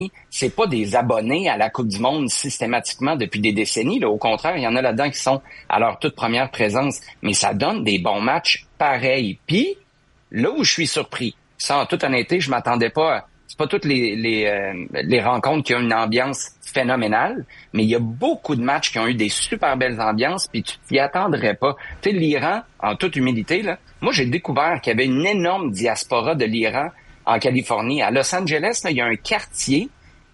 c'est pas des abonnés à la Coupe du Monde systématiquement depuis des décennies. Là. Au contraire, il y en a là-dedans qui sont à leur toute première présence. Mais ça donne des bons matchs pareils. Puis, là où je suis surpris, ça, en toute honnêteté, je m'attendais pas. C'est pas toutes les rencontres qui ont une ambiance phénoménale, mais il y a beaucoup de matchs qui ont eu des super belles ambiances, puis tu t'y attendrais pas. Tu sais, l'Iran, en toute humilité, là, moi j'ai découvert qu'il y avait une énorme diaspora de l'Iran en Californie. À Los Angeles, là, il y a un quartier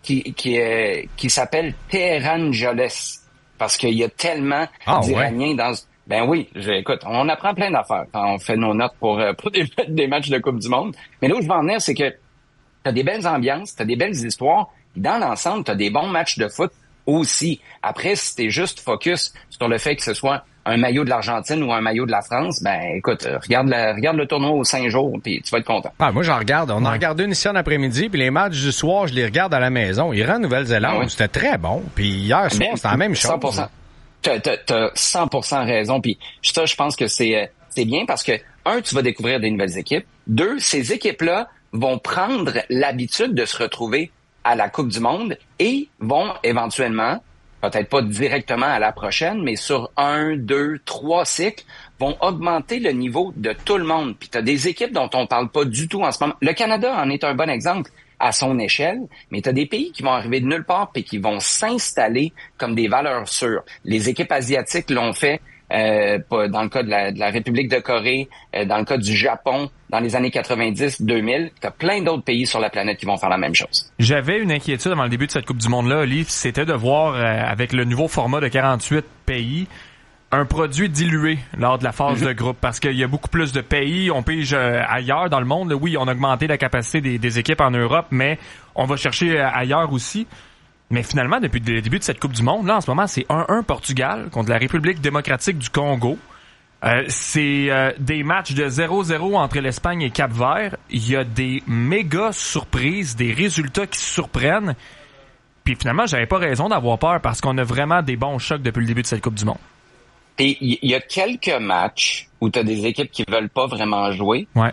qui s'appelle Tehran-Joles, parce qu'il y a tellement d'Iraniens dans... Ben oui, écoute, on apprend plein d'affaires quand on fait nos notes pour des matchs de Coupe du Monde. Mais là où je veux en venir, c'est que t'as des belles ambiances, t'as des belles histoires, et dans l'ensemble, t'as des bons matchs de foot aussi. Après, si t'es juste focus sur le fait que ce soit un maillot de l'Argentine ou un maillot de la France, ben écoute, regarde le tournoi aux 5 jours, puis tu vas être content. Ah, moi j'en regarde. On en regarde une ici en après-midi, puis les matchs du soir, je les regarde à la maison. Iran, Nouvelle-Zélande, c'était très bon. Puis hier soir, c'était la même chose. 100%. T'as 100% raison. Puis ça, je pense que c'est bien parce que, un, tu vas découvrir des nouvelles équipes. Deux, ces équipes-là vont prendre l'habitude de se retrouver à la Coupe du Monde et vont éventuellement, peut-être pas directement à la prochaine, mais sur 1, 2, 3 cycles, vont augmenter le niveau de tout le monde. Puis t'as des équipes dont on parle pas du tout en ce moment. Le Canada en est un bon exemple à son échelle, mais tu as des pays qui vont arriver de nulle part et qui vont s'installer comme des valeurs sûres. Les équipes asiatiques l'ont fait dans le cas de la République de Corée, dans le cas du Japon, dans les années 90-2000. Tu as plein d'autres pays sur la planète qui vont faire la même chose. J'avais une inquiétude avant le début de cette Coupe du Monde-là, Oli, c'était de voir, avec le nouveau format de 48 pays, un produit dilué lors de la phase de groupe, parce qu'il y a beaucoup plus de pays, on pige ailleurs dans le monde. Oui, on a augmenté la capacité des équipes en Europe, mais on va chercher ailleurs aussi. Mais finalement, depuis le début de cette Coupe du Monde, là, en ce moment, c'est 1-1 Portugal contre la République démocratique du Congo. C'est des matchs de 0-0 entre l'Espagne et Cap-Vert. Il y a des méga surprises, des résultats qui surprennent. Puis finalement, j'avais pas raison d'avoir peur parce qu'on a vraiment des bons chocs depuis le début de cette Coupe du Monde. Et il y a quelques matchs où tu as des équipes qui veulent pas vraiment jouer. Ouais.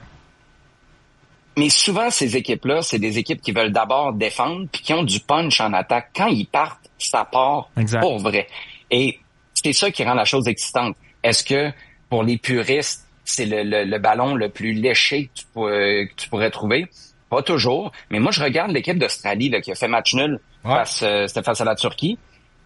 Mais souvent, ces équipes-là, c'est des équipes qui veulent d'abord défendre puis qui ont du punch en attaque. Quand ils partent, ça part pour vrai. Et c'est ça qui rend la chose excitante. Est-ce que, pour les puristes, c'est le ballon le plus léché que tu pourrais trouver? Pas toujours. Mais moi, je regarde l'équipe d'Australie là, qui a fait match nul c'était face à la Turquie.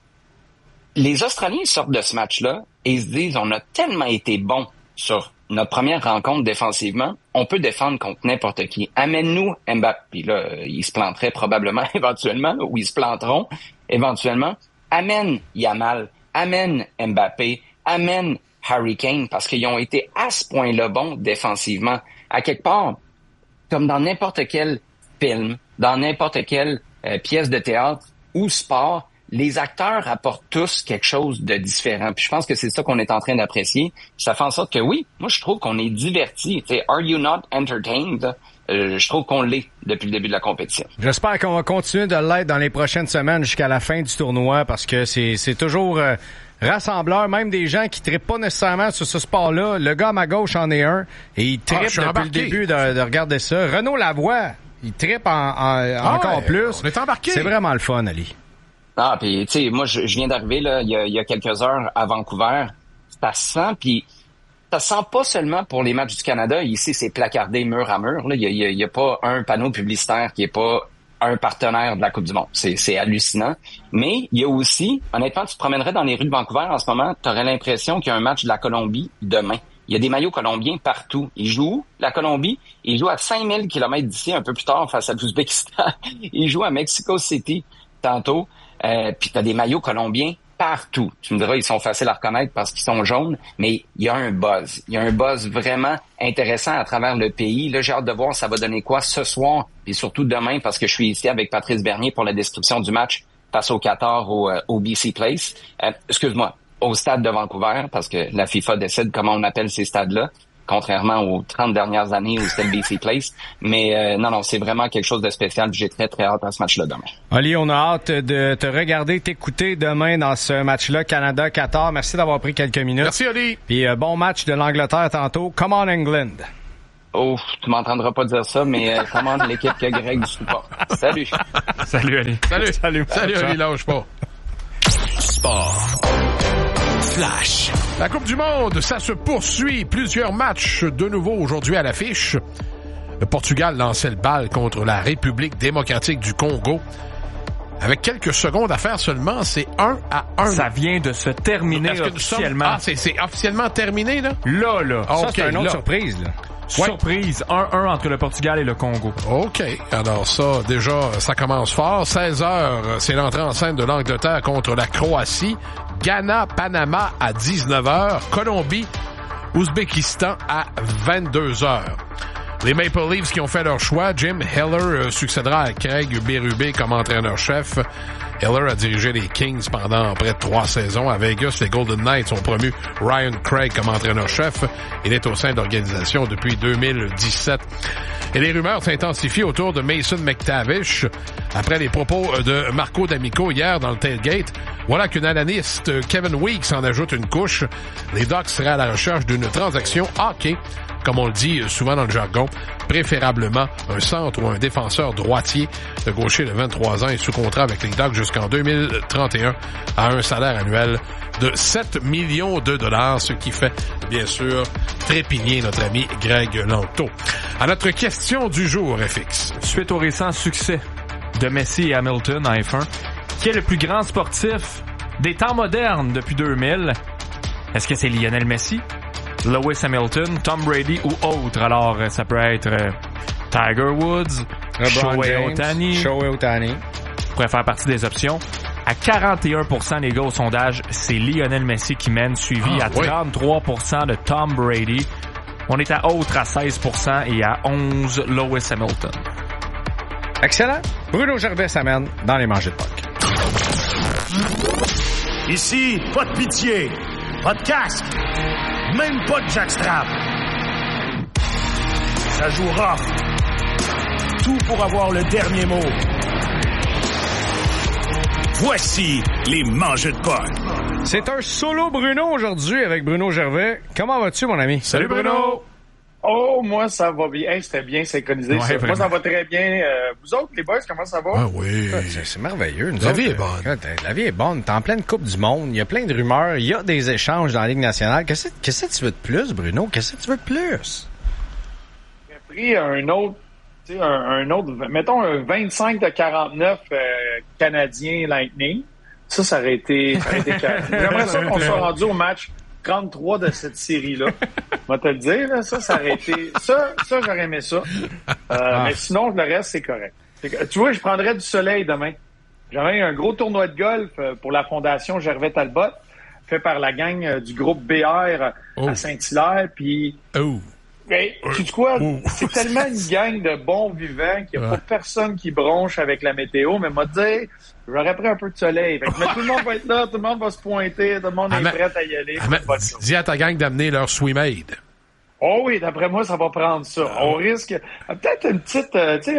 Les Australiens sortent de ce match-là et ils se disent, on a tellement été bons sur notre première rencontre défensivement, on peut défendre contre n'importe qui. Amène-nous Mbappé. Puis là, ils se planteraient probablement éventuellement, ou ils se planteront éventuellement. Amène Yamal, amène Mbappé, amène Harry Kane, parce qu'ils ont été à ce point-là bons défensivement. À quelque part, comme dans n'importe quel film, dans n'importe quelle pièce de théâtre ou sport, les acteurs apportent tous quelque chose de différent. Puis je pense que c'est ça qu'on est en train d'apprécier. Ça fait en sorte que oui, moi je trouve qu'on est diverti. Tu sais, are you not entertained? Je trouve qu'on l'est depuis le début de la compétition. J'espère qu'on va continuer de l'être dans les prochaines semaines jusqu'à la fin du tournoi parce que c'est toujours rassembleur, même des gens qui trippent pas nécessairement sur ce sport-là. Le gars à ma gauche en est un et il trippe depuis le début de regarder ça. Renaud Lavoie, il trippe encore plus. On est embarqué. C'est vraiment le fun, Ali. Ah, puis tu sais, moi je viens d'arriver là, il y a quelques heures à Vancouver. Ça sent, puis ça sent pas seulement pour les matchs du Canada. Ici, c'est placardé mur à mur. Là, il y a pas un panneau publicitaire qui est pas un partenaire de la Coupe du Monde. C'est hallucinant. Mais il y a aussi, honnêtement, tu te promènerais dans les rues de Vancouver en ce moment, tu aurais l'impression qu'il y a un match de la Colombie demain. Il y a des maillots colombiens partout. Ils jouent où? La Colombie. Ils jouent à 5000 km d'ici, un peu plus tard, face à l'Ouzbékistan. Ils jouent à Mexico City tantôt. Puis t'as des maillots colombiens partout. Tu me diras, ils sont faciles à reconnaître parce qu'ils sont jaunes, mais il y a un buzz. Il y a un buzz vraiment intéressant à travers le pays. Là, j'ai hâte de voir ça va donner quoi ce soir et surtout demain parce que je suis ici avec Patrice Bernier pour la description du match face au Qatar au BC Place. Excuse-moi, au stade de Vancouver parce que la FIFA décide comment on appelle ces stades-là, contrairement aux 30 dernières années où c'était le BC Place. Mais non, c'est vraiment quelque chose de spécial. J'ai très, très hâte à ce match-là demain. Ali, on a hâte de te regarder, t'écouter demain dans ce match-là, Canada-Qatar. Merci d'avoir pris quelques minutes. Merci, Ali. Puis bon match de l'Angleterre tantôt. Come on, England. Oh, tu m'entendras pas dire ça, mais commande l'équipe que Greg supporte. Salut. Salut, Ali. Salut, Ali, lâche pas. Sport. Flash. La Coupe du Monde, ça se poursuit. Plusieurs matchs de nouveau aujourd'hui à l'affiche. Le Portugal lançait le bal contre la République démocratique du Congo. Avec quelques secondes à faire seulement, c'est 1-1. Ça vient de se terminer officiellement. C'est officiellement terminé, là? Là. Ça, c'est une autre surprise, là. Surprise, 1-1 entre le Portugal et le Congo. OK. Alors ça, déjà, ça commence fort. 16h, c'est l'entrée en scène de l'Angleterre contre la Croatie. Ghana, Panama à 19h. Colombie, Ouzbékistan à 22h. Les Maple Leafs qui ont fait leur choix, Jim Heller succédera à Craig Berube comme entraîneur-chef. Heller a dirigé les Kings pendant près de 3 saisons. À Vegas, les Golden Knights ont promu Ryan Craig comme entraîneur-chef. Il est au sein de l'organisation depuis 2017. Et les rumeurs s'intensifient autour de Mason McTavish. Après les propos de Marco D'Amico hier dans le tailgate, voilà qu'une analyste, Kevin Weeks, en ajoute une couche. Les Ducks seraient à la recherche d'une transaction hockey, comme on le dit souvent dans le jargon, préférablement un centre ou un défenseur droitier. Le gaucher de 23 ans est sous contrat avec les Ducks jusqu'en 2031 à un salaire annuel de 7 millions de dollars, ce qui fait, bien sûr, trépigner notre ami Greg Lanto. À notre question du jour, FX. Suite au récent succès de Messi et Hamilton en F1, qui est le plus grand sportif des temps modernes depuis 2000? Est-ce que c'est Lionel Messi, Lewis Hamilton, Tom Brady ou autre? Alors, ça peut être Tiger Woods, Shohei Ohtani. Pourrait faire partie des options. À 41%, les gars, au sondage, c'est Lionel Messi qui mène, suivi à 33% de Tom Brady. On est à autre à 16% et à 11% Lewis Hamilton. Excellent. Bruno Gervais s'amène dans les manchettes de puck. Ici, pas de pitié, pas de casque, même pas de jackstrap. Ça joue rough. Tout pour avoir le dernier mot. Voici les manchettes de puck. C'est un solo Bruno aujourd'hui avec Bruno Gervais. Comment vas-tu, mon ami? Salut Bruno! Oh, moi, ça va bien. Hey, c'était bien synchronisé. Ouais, moi, ça va très bien. Vous autres, les boys, comment ça va? Ah oui. C'est merveilleux. La vie est bonne. La vie est bonne. T'es en pleine Coupe du Monde. Il y a plein de rumeurs. Il y a des échanges dans la Ligue nationale. Qu'est-ce que tu veux de plus, Bruno? Qu'est-ce que tu veux de plus? J'ai pris un autre, mettons un 25 de 49 Canadien Lightning. Ça aurait été J'aimerais ça qu'on soit rendu au match 33 de cette série-là. On va te le dire, là, ça aurait été... Ça, j'aurais aimé ça. Mais sinon, le reste, c'est correct. Tu vois, je prendrais du soleil demain. J'avais un gros tournoi de golf pour la Fondation Gervais Talbot, fait par la gang du groupe BR à Saint-Hilaire, puis... Mais, tu sais quoi? C'est tellement une gang de bons vivants qu'il n'y a pas personne qui bronche avec la météo, mais m'a dit, j'aurais pris un peu de soleil. Mais tout le monde va être là, tout le monde va se pointer, tout le monde est prêt à y aller. Dis à ta gang d'amener leur Swimade. Oh oui, d'après moi, ça va prendre ça. On risque peut-être une petite,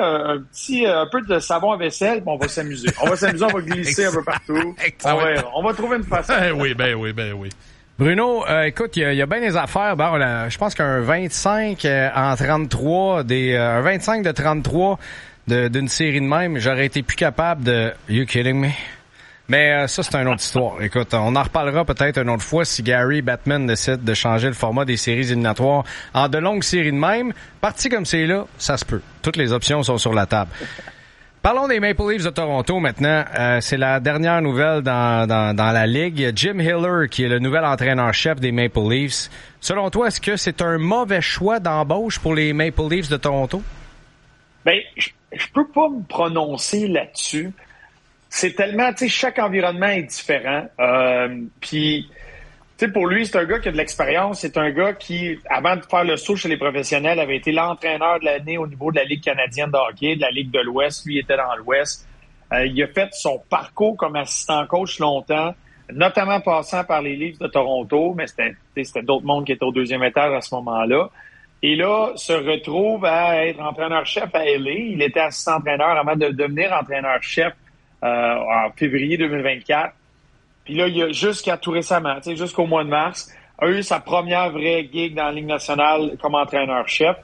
un peu de savon à vaisselle, puis on va s'amuser. On va glisser un peu partout. On va trouver une façon. Ben oui. Bruno, écoute, il y a bien des affaires. Bon, je pense qu'un 25 en 33, un 25 de 33 d'une série de même, j'aurais été plus capable de... You kidding me? Mais ça, c'est une autre histoire. Écoute, on en reparlera peut-être une autre fois si Gary Bettman décide de changer le format des séries éliminatoires en de longues séries de même. Parti comme c'est là, ça se peut. Toutes les options sont sur la table. Parlons des Maple Leafs de Toronto maintenant. C'est la dernière nouvelle dans la Ligue. Jim Heller, qui est le nouvel entraîneur-chef des Maple Leafs. Selon toi, est-ce que c'est un mauvais choix d'embauche pour les Maple Leafs de Toronto? Ben, je peux pas me prononcer là-dessus. C'est tellement, tu sais, chaque environnement est différent. Puis, tu sais, pour lui, c'est un gars qui a de l'expérience. C'est un gars qui, avant de faire le saut chez les professionnels, avait été l'entraîneur de l'année au niveau de la Ligue canadienne de hockey, de la Ligue de l'Ouest. Lui était dans l'Ouest. Il a fait son parcours comme assistant coach longtemps, notamment passant par les Leafs de Toronto, mais c'était d'autres mondes qui étaient au deuxième étage à ce moment-là. Et là, se retrouve à être entraîneur-chef à LA. Il était assistant-entraîneur avant de devenir entraîneur-chef en février 2024. Puis là, il a jusqu'à tout récemment, jusqu'au mois de mars, a eu sa première vraie gig dans la Ligue nationale comme entraîneur-chef. Puis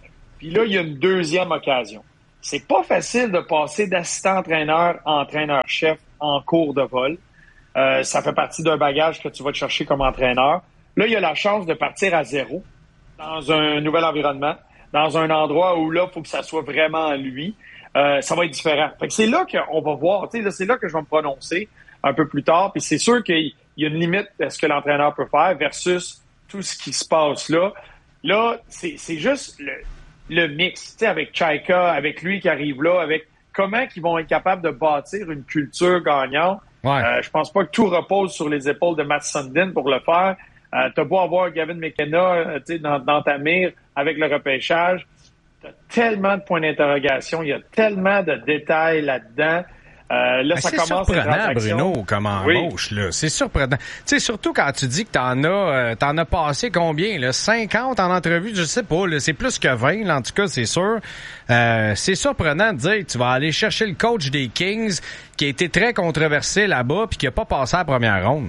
Puis là, il y a une deuxième occasion. C'est pas facile de passer d'assistant-entraîneur à entraîneur-chef en cours de vol. Ça fait partie d'un bagage que tu vas te chercher comme entraîneur. Là, il y a la chance de partir à zéro dans un nouvel environnement, dans un endroit où là, il faut que ça soit vraiment lui. Ça va être différent. Fait que c'est là qu'on va voir. Là, c'est là que je vais me prononcer un peu plus tard. Puis c'est sûr qu'il y a une limite à ce que l'entraîneur peut faire versus tout ce qui se passe là. Là, c'est juste le mix, avec Chaika, avec lui qui arrive là, avec comment ils vont être capables de bâtir une culture gagnante. Ouais. Je pense pas que tout repose sur les épaules de Matt Sundin pour le faire. T'as beau avoir Gavin McKenna dans ta mire avec le repêchage. T'as tellement de points d'interrogation, il y a tellement de détails là-dedans. Là, ça commence à être surprenant, Bruno, comme embauche, là. C'est surprenant. Tu sais, surtout quand tu dis que t'en as passé combien, là? 50 en entrevue, je sais pas, là. C'est plus que 20, là, en tout cas, c'est sûr. C'est surprenant de dire que tu vas aller chercher le coach des Kings, qui a été très controversé là-bas, puis qui a pas passé à la première ronde.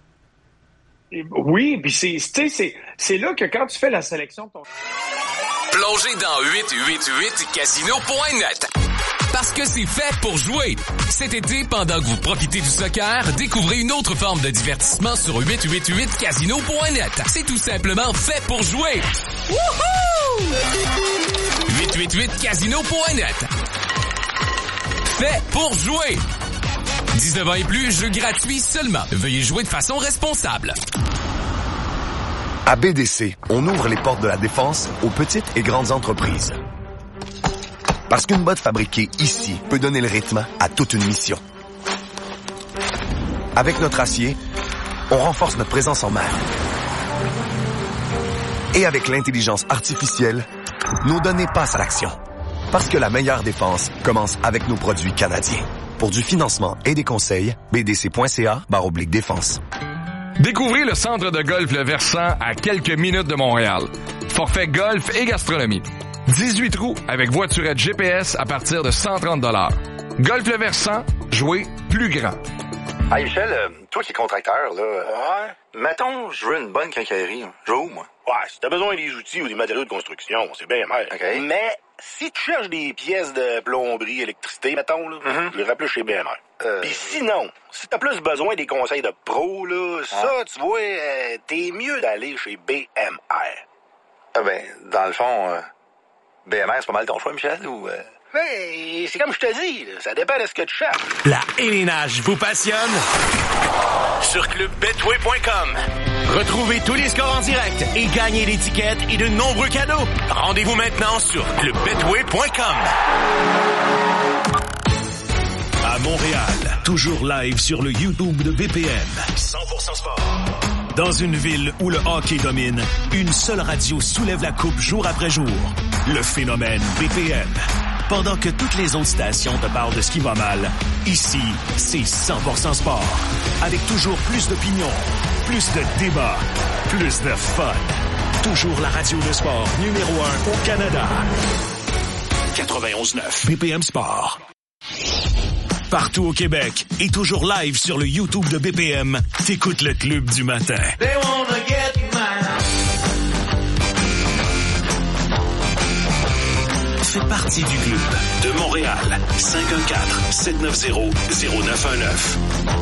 Oui, puis c'est là que quand tu fais la sélection de ton... Plongez dans 888casino.net. Parce que c'est fait pour jouer. Cet été, pendant que vous profitez du soccer, découvrez une autre forme de divertissement sur 888casino.net. C'est tout simplement fait pour jouer. Wouhou! 888casino.net. Fait pour jouer. 19 ans et plus, jeu gratuit seulement. Veuillez jouer de façon responsable. À BDC, on ouvre les portes de la défense aux petites et grandes entreprises. Parce qu'une botte fabriquée ici peut donner le rythme à toute une mission. Avec notre acier, on renforce notre présence en mer. Et avec l'intelligence artificielle, nos données passent à l'action. Parce que la meilleure défense commence avec nos produits canadiens. Pour du financement et des conseils, bdc.ca/défense. Découvrez le centre de golf Le Versant à quelques minutes de Montréal. Forfait golf et gastronomie. 18 trous avec voiturette GPS à partir de 130 $. Golf Le Versant, jouer plus grand. Hey Michel, toi qui es contracteur, là, ouais. Mettons, je veux une bonne quincaillerie. Je veux où, moi? Ouais, si t'as besoin des outils ou des matériaux de construction, c'est bien mal. Okay. Mais si tu cherches des pièces de plomberie, électricité, mettons, là, je les rappelle chez BMR. Puis sinon, si t'as plus besoin des conseils de pro, là, ça, tu vois, t'es mieux d'aller chez BMR. Ah ben, dans le fond, BMR, c'est pas mal ton choix, Michel, ou... Hey, c'est comme je te dis, là, ça dépend de ce que tu cherches. La élénage vous passionne? Sur clubbetway.com. Retrouvez tous les scores en direct et gagnez l'étiquette et de nombreux cadeaux. Rendez-vous maintenant sur clubbetway.com. À Montréal, toujours live sur le YouTube de BPM. 100% sport. Dans une ville où le hockey domine, une seule radio soulève la coupe jour après jour. Le phénomène BPM. Pendant que toutes les autres stations te parlent de ce qui va mal, ici, c'est 100% sport. Avec toujours plus d'opinions, plus de débats, plus de fun. Toujours la radio de sport numéro 1 au Canada. 91.9 BPM Sport. Partout au Québec et toujours live sur le YouTube de BPM, t'écoutes le Club du matin. They wanna get mine. Fais partie du club de Montréal. 514-790-0919.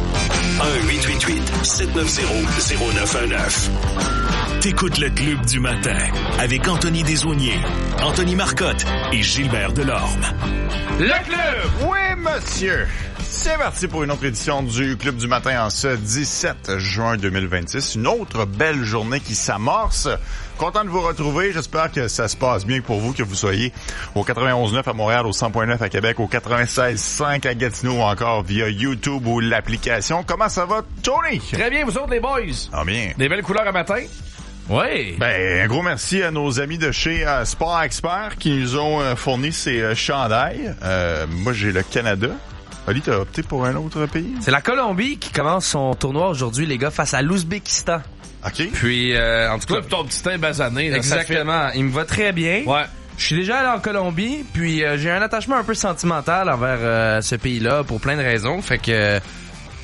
1-888-790-0919. T'écoutes le Club du matin avec Anthony Desaulniers, Anthony Marcotte et Gilbert Delorme. Le club! Oui, monsieur! C'est parti pour une autre édition du Club du matin en ce 17 juin 2026. Une autre belle journée qui s'amorce. Content de vous retrouver. J'espère que ça se passe bien pour vous, que vous soyez au 91.9 à Montréal, au 100.9 à Québec, au 96.5 à Gatineau ou encore via YouTube ou l'application. Comment ça va, Tony? Très bien, vous autres, les boys. Ah, bien. Des belles couleurs à matin. Oui. Ben, un gros merci à nos amis de chez Sport Expert qui nous ont fourni ces chandails. Moi, j'ai le Canada. Ali, t'as opté pour un autre pays? C'est la Colombie qui commence son tournoi aujourd'hui, les gars, face à l'Ouzbékistan. OK. Puis, en tout cas... ton petit teint basané. Exactement. Il me va très bien. Ouais. Je suis déjà allé en Colombie, puis j'ai un attachement un peu sentimental envers ce pays-là pour plein de raisons. Fait que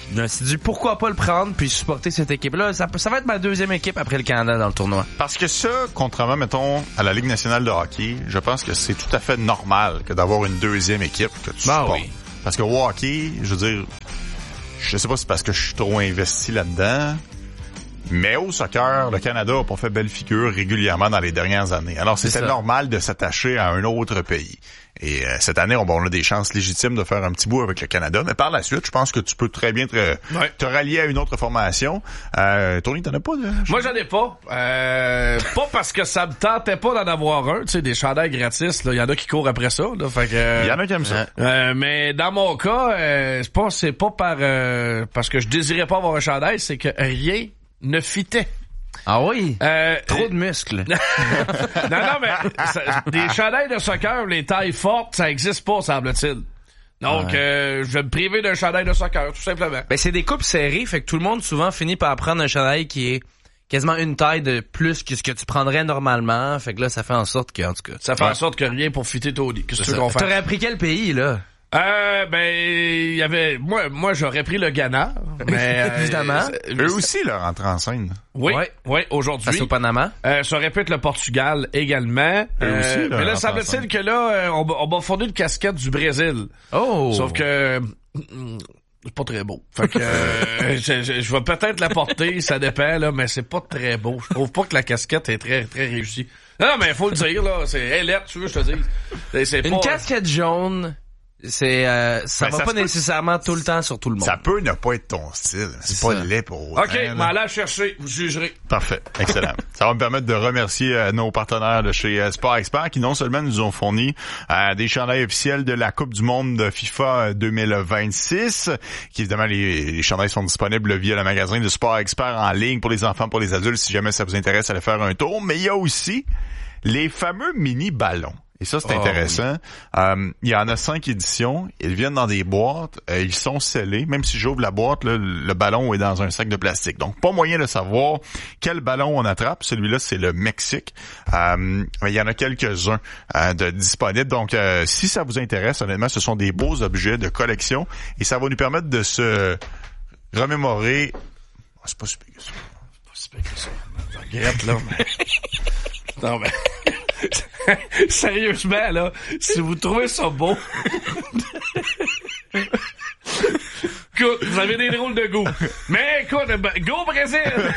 je me suis dit pourquoi pas le prendre puis supporter cette équipe-là. Ça va être ma deuxième équipe après le Canada dans le tournoi. Parce que ça, contrairement, mettons, à la Ligue nationale de hockey, je pense que c'est tout à fait normal que d'avoir une deuxième équipe que tu supportes. Oui. Parce que au hockey, je veux dire, je sais pas si c'est parce que je suis trop investi là-dedans, mais au soccer, le Canada a pas fait belle figure régulièrement dans les dernières années. Alors, c'était normal de s'attacher à un autre pays. Et cette année, on a des chances légitimes de faire un petit bout avec le Canada. Mais par la suite, je pense que tu peux très bien te rallier à une autre formation. Tony, t'en as pas de... Moi, j'en ai pas. Pas parce que ça me tentait pas d'en avoir un. Tu sais, des chandails gratis, il y en a qui courent après ça. Là, fait que, il y en a qui aiment ça. Mais dans mon cas, c'est pas parce que je désirais pas avoir un chandail, c'est que rien ne fitait. Ah oui? Trop de muscles. non, mais des chandails de soccer, les tailles fortes, ça existe pas, semble-t-il. Donc, je vais me priver d'un chandail de soccer, tout simplement. Ben, c'est des coupes serrées, fait que tout le monde souvent finit par prendre un chandail qui est quasiment une taille de plus que ce que tu prendrais normalement. Fait que là, ça fait en sorte que, en tout cas... Ça fait en sorte que rien pour fitter Tony. Qu'est-ce que tu veux qu'on fasse? T'aurais pris quel pays, là? Il y avait moi j'aurais pris le Ghana, mais évidemment eux aussi là rentrent en scène. Oui, aujourd'hui. Face au Panama. Ça aurait pu être le Portugal également. Eux aussi, mais là semble-t-il que là on m'a fourni une casquette du Brésil. Oh. Sauf que c'est pas très beau. Fait que je vais peut-être la porter, ça dépend là, mais c'est pas très beau. Je trouve pas que la casquette est très très réussie. Non mais faut le dire là, c'est alerte, tu veux je te dis. C'est une casquette jaune. Ça va pas nécessairement tout le temps sur tout le monde. Ça peut ne pas être ton style. C'est pas laid pour autant. OK, mais allez chercher, vous jugerez. Parfait, excellent. Ça va me permettre de remercier nos partenaires de chez Sport Expert qui non seulement nous ont fourni des chandails officiels de la Coupe du monde de FIFA 2026, qui évidemment les chandails sont disponibles via le magasin de Sport Expert en ligne pour les enfants, pour les adultes, si jamais ça vous intéresse, allez faire un tour. Mais il y a aussi les fameux mini-ballons. Et ça, c'est intéressant. Oui. Il y en a 5 éditions. Ils viennent dans des boîtes. Ils sont scellés. Même si j'ouvre la boîte, là, le ballon est dans un sac de plastique. Donc, pas moyen de savoir quel ballon on attrape. Celui-là, c'est le Mexique. Il y en a quelques-uns de disponibles. Donc, si ça vous intéresse, honnêtement, ce sont des beaux objets de collection. Et ça va nous permettre de se remémorer... Oh, c'est pas super que ça. C'est pas super que ça. Je regrette, là. Mais... Non, mais... Sérieusement, là, si vous trouvez ça beau, écoute, vous avez des drôles de goût. Mais écoute, go Brésil!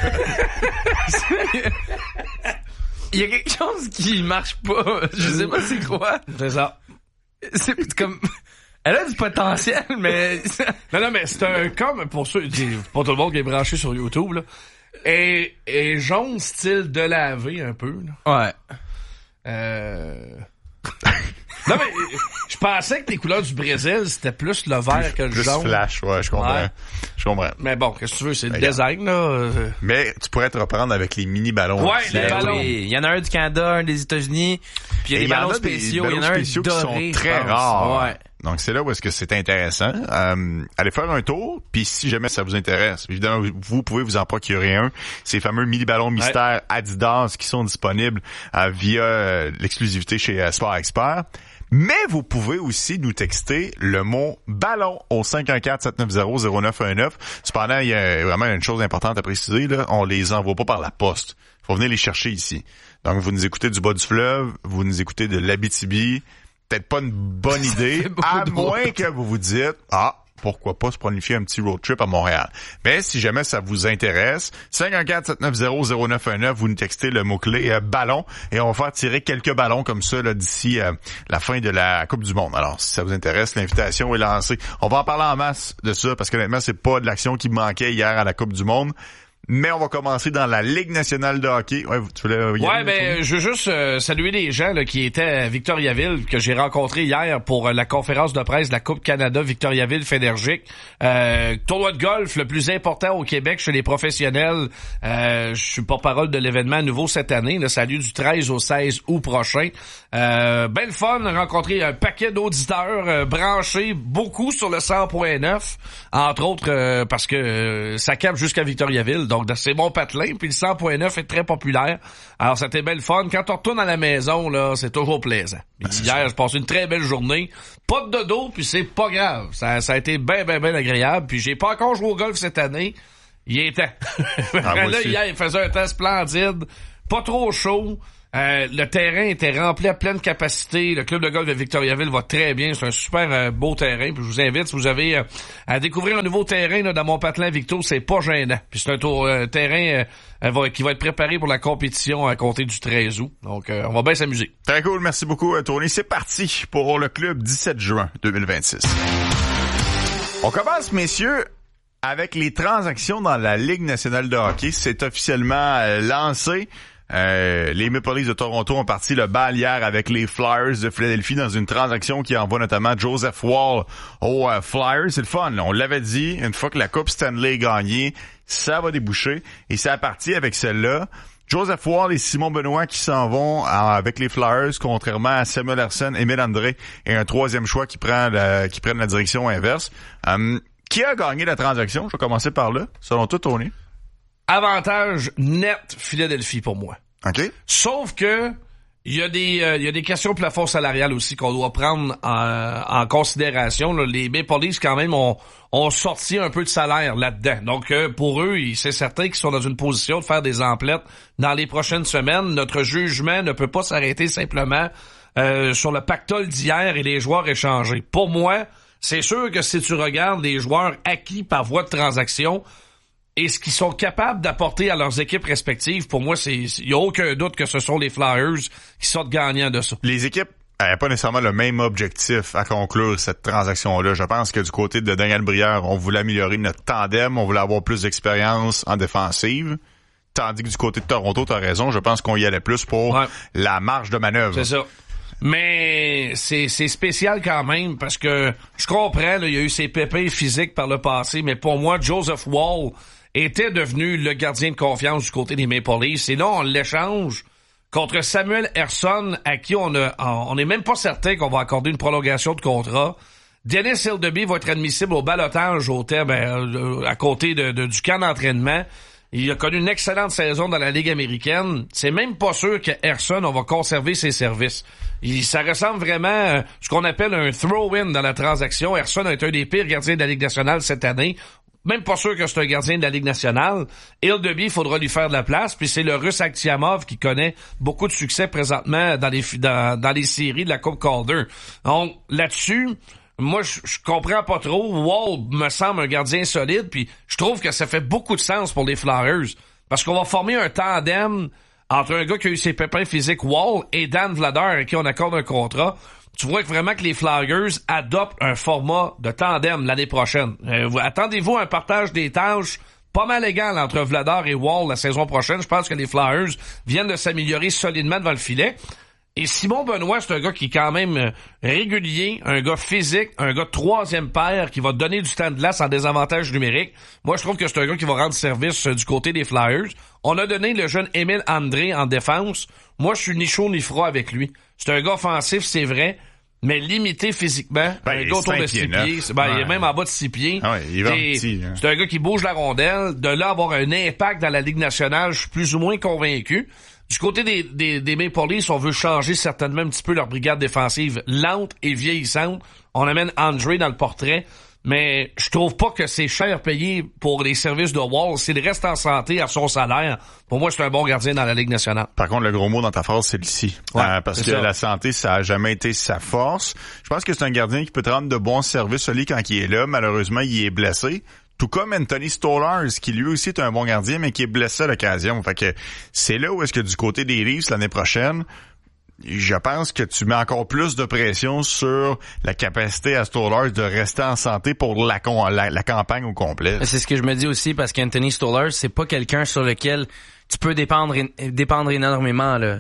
Il y a quelque chose qui marche pas. Je sais pas c'est quoi. C'est ça. C'est comme... Elle a du potentiel, mais... Non, mais c'est un... Comme pour ceux... Pas tout le monde qui est branché sur YouTube, là. Et jaune style de laver un peu, là. Ouais. Non, mais je pensais que les couleurs du Brésil, c'était plus le vert que le jaune. Plus flash, ouais, je comprends. Ouais. Je comprends. Mais bon, qu'est-ce que tu veux, c'est le design, là. Mais tu pourrais te reprendre avec les mini-ballons. Ouais, les ballons. Oui. Il y en a un du Canada, un des États-Unis, puis il y a des ballons spéciaux. Il y en a un qui doré, sont très rares. Ouais. Donc, c'est là où est-ce que c'est intéressant. Allez faire un tour, puis si jamais ça vous intéresse, évidemment, vous pouvez vous en procurer un. Ces fameux mini-ballons mystères Adidas qui sont disponibles via l'exclusivité chez Sport Expert. Mais vous pouvez aussi nous texter le mot ballon au 514-790-0919. Cependant, il y a vraiment une chose importante à préciser, là. On les envoie pas par la poste. Faut venir les chercher ici. Donc, vous nous écoutez du bas du fleuve, vous nous écoutez de l'Abitibi. Peut-être pas une bonne idée, à moins que vous vous dites, pourquoi pas se planifier un petit road trip à Montréal. Mais si jamais ça vous intéresse, 514-790-0919, vous nous textez le mot-clé ballon et on va faire tirer quelques ballons comme ça là, d'ici la fin de la Coupe du monde. Alors, si ça vous intéresse, l'invitation est lancée. On va en parler en masse de ça parce qu'honnêtement, c'est pas de l'action qui manquait hier à la Coupe du monde. Mais on va commencer dans la Ligue nationale de hockey. Ouais, tu voulais y aller, je veux juste saluer les gens là, qui étaient à Victoriaville, que j'ai rencontrés hier pour la conférence de presse de la Coupe Canada Victoriaville-Fédergic. Tournoi de golf le plus important au Québec chez les professionnels. Je suis porte-parole de l'événement à nouveau cette année. Là, ça a lieu du 13 au 16 août prochain. Ben le fun, rencontrer un paquet d'auditeurs branchés, beaucoup sur le 100.9, entre autres parce que ça capte jusqu'à Victoriaville. Donc, c'est mon patelin, puis le 100.9 est très populaire. Alors, c'était belle fun. Quand on retourne à la maison, là, c'est toujours plaisant. Hier, j'ai passé une très belle journée. Pas de dodo, puis c'est pas grave. Ça a été bien agréable. Puis j'ai pas encore joué au golf cette année. Il est temps. Là, hier, il faisait un temps splendide. Pas trop chaud. Le terrain était rempli à pleine capacité. Le club de golf de Victoriaville va très bien. C'est un super beau terrain. Puis je vous invite, si vous avez à découvrir un nouveau terrain là, dans mon patelin Victo, c'est pas gênant. Puis c'est un terrain qui va être préparé pour la compétition à compter du 13 août. Donc, on va bien s'amuser. Très cool. Merci beaucoup, Tony. C'est parti pour le club 17 juin 2026. On commence, messieurs, avec les transactions dans la Ligue nationale de hockey. C'est officiellement lancé. Les Maple Leafs de Toronto ont parti le bal hier avec les Flyers de Philadelphie dans une transaction qui envoie notamment Joseph Woll aux Flyers. C'est le fun, là. On l'avait dit, une fois que la Coupe Stanley est gagnée, ça va déboucher. Et c'est parti avec celle-là. Joseph Woll et Simon Benoît qui s'en vont avec les Flyers, contrairement à Samuel Ersson, Émile André et un troisième choix qui prennent la direction inverse. Qui a gagné la transaction? Je vais commencer par là. Selon toi, Tony? Avantage net Philadelphie pour moi. OK. Sauf que il y a des questions de plafond salarial aussi qu'on doit prendre en considération. Là. Les Maple Leafs quand même ont sorti un peu de salaire là-dedans. Donc pour eux, c'est certain qu'ils sont dans une position de faire des emplettes dans les prochaines semaines. Notre jugement ne peut pas s'arrêter simplement sur le pactole d'hier et les joueurs échangés. Pour moi, c'est sûr que si tu regardes les joueurs acquis par voie de transaction et ce qu'ils sont capables d'apporter à leurs équipes respectives, pour moi, il y a aucun doute que ce sont les Flyers qui sortent gagnants de ça. Les équipes n'avaient pas nécessairement le même objectif à conclure cette transaction-là. Je pense que du côté de Daniel Brière, on voulait améliorer notre tandem, on voulait avoir plus d'expérience en défensive. Tandis que du côté de Toronto, t'as raison, je pense qu'on y allait plus pour la marge de manœuvre. C'est ça. Mais c'est spécial quand même parce que je comprends, là, il y a eu ses pépins physiques par le passé, mais pour moi, Joseph Woll était devenu le gardien de confiance du côté des Maple Leafs. Et là, on l'échange contre Samuel Ersson, à qui on est même pas certain qu'on va accorder une prolongation de contrat. Dennis Hildeby va être admissible au ballottage au terme à côté du camp d'entraînement. Il a connu une excellente saison dans la Ligue américaine. C'est même pas sûr que Ersson, on va conserver ses services. Ça ressemble vraiment à ce qu'on appelle un throw-in dans la transaction. Ersson a été un des pires gardiens de la Ligue nationale cette année. Même pas sûr que c'est un gardien de la Ligue nationale. Hildeby, il faudra lui faire de la place. Puis c'est le Russe Akhtiamov qui connaît beaucoup de succès présentement dans les séries de la Coupe Calder. Donc, là-dessus, moi, je comprends pas trop. Woll me semble un gardien solide, puis je trouve que ça fait beaucoup de sens pour les Flyers. Parce qu'on va former un tandem entre un gars qui a eu ses pépins physiques, Woll, et Dan Vladar, à qui on accorde un contrat. Tu vois vraiment que les Flyers adoptent un format de tandem l'année prochaine. Attendez-vous à un partage des tâches pas mal égal entre Vladar et Woll la saison prochaine. Je pense que les Flyers viennent de s'améliorer solidement devant le filet. Et Simon Benoît, c'est un gars qui est quand même régulier, un gars physique, un gars de troisième paire qui va te donner du temps de glace en désavantage numérique. Moi, je trouve que c'est un gars qui va rendre service du côté des Flyers. On a donné le jeune Émile André en défense. Moi, je suis ni chaud ni froid avec lui. C'est un gars offensif, c'est vrai, mais limité physiquement. Un gars autour de 6 pieds. Il est même en bas de 6 pieds. Ah ouais, il va petit, hein. C'est un gars qui bouge la rondelle. De là, avoir un impact dans la Ligue nationale, je suis plus ou moins convaincu. Du côté des Maple Leafs, on veut changer certainement un petit peu leur brigade défensive lente et vieillissante. On amène André dans le portrait, mais je trouve pas que c'est cher payé pour les services de Woll. S'il reste en santé à son salaire, pour moi, c'est un bon gardien dans la Ligue nationale. Par contre, le gros mot dans ta phrase, c'est ici. Parce que la santé, ça a jamais été sa force. Je pense que c'est un gardien qui peut te rendre de bons services, lui, quand il est là. Malheureusement, il est blessé. Tout comme Anthony Stolarz, qui lui aussi est un bon gardien, mais qui est blessé à l'occasion. Fait que c'est là où est-ce que du côté des Leafs, l'année prochaine, je pense que tu mets encore plus de pression sur la capacité à Stolarz de rester en santé pour la campagne au complet. C'est ce que je me dis aussi, parce qu'Anthony Stolarz, c'est pas quelqu'un sur lequel tu peux dépendre énormément, là.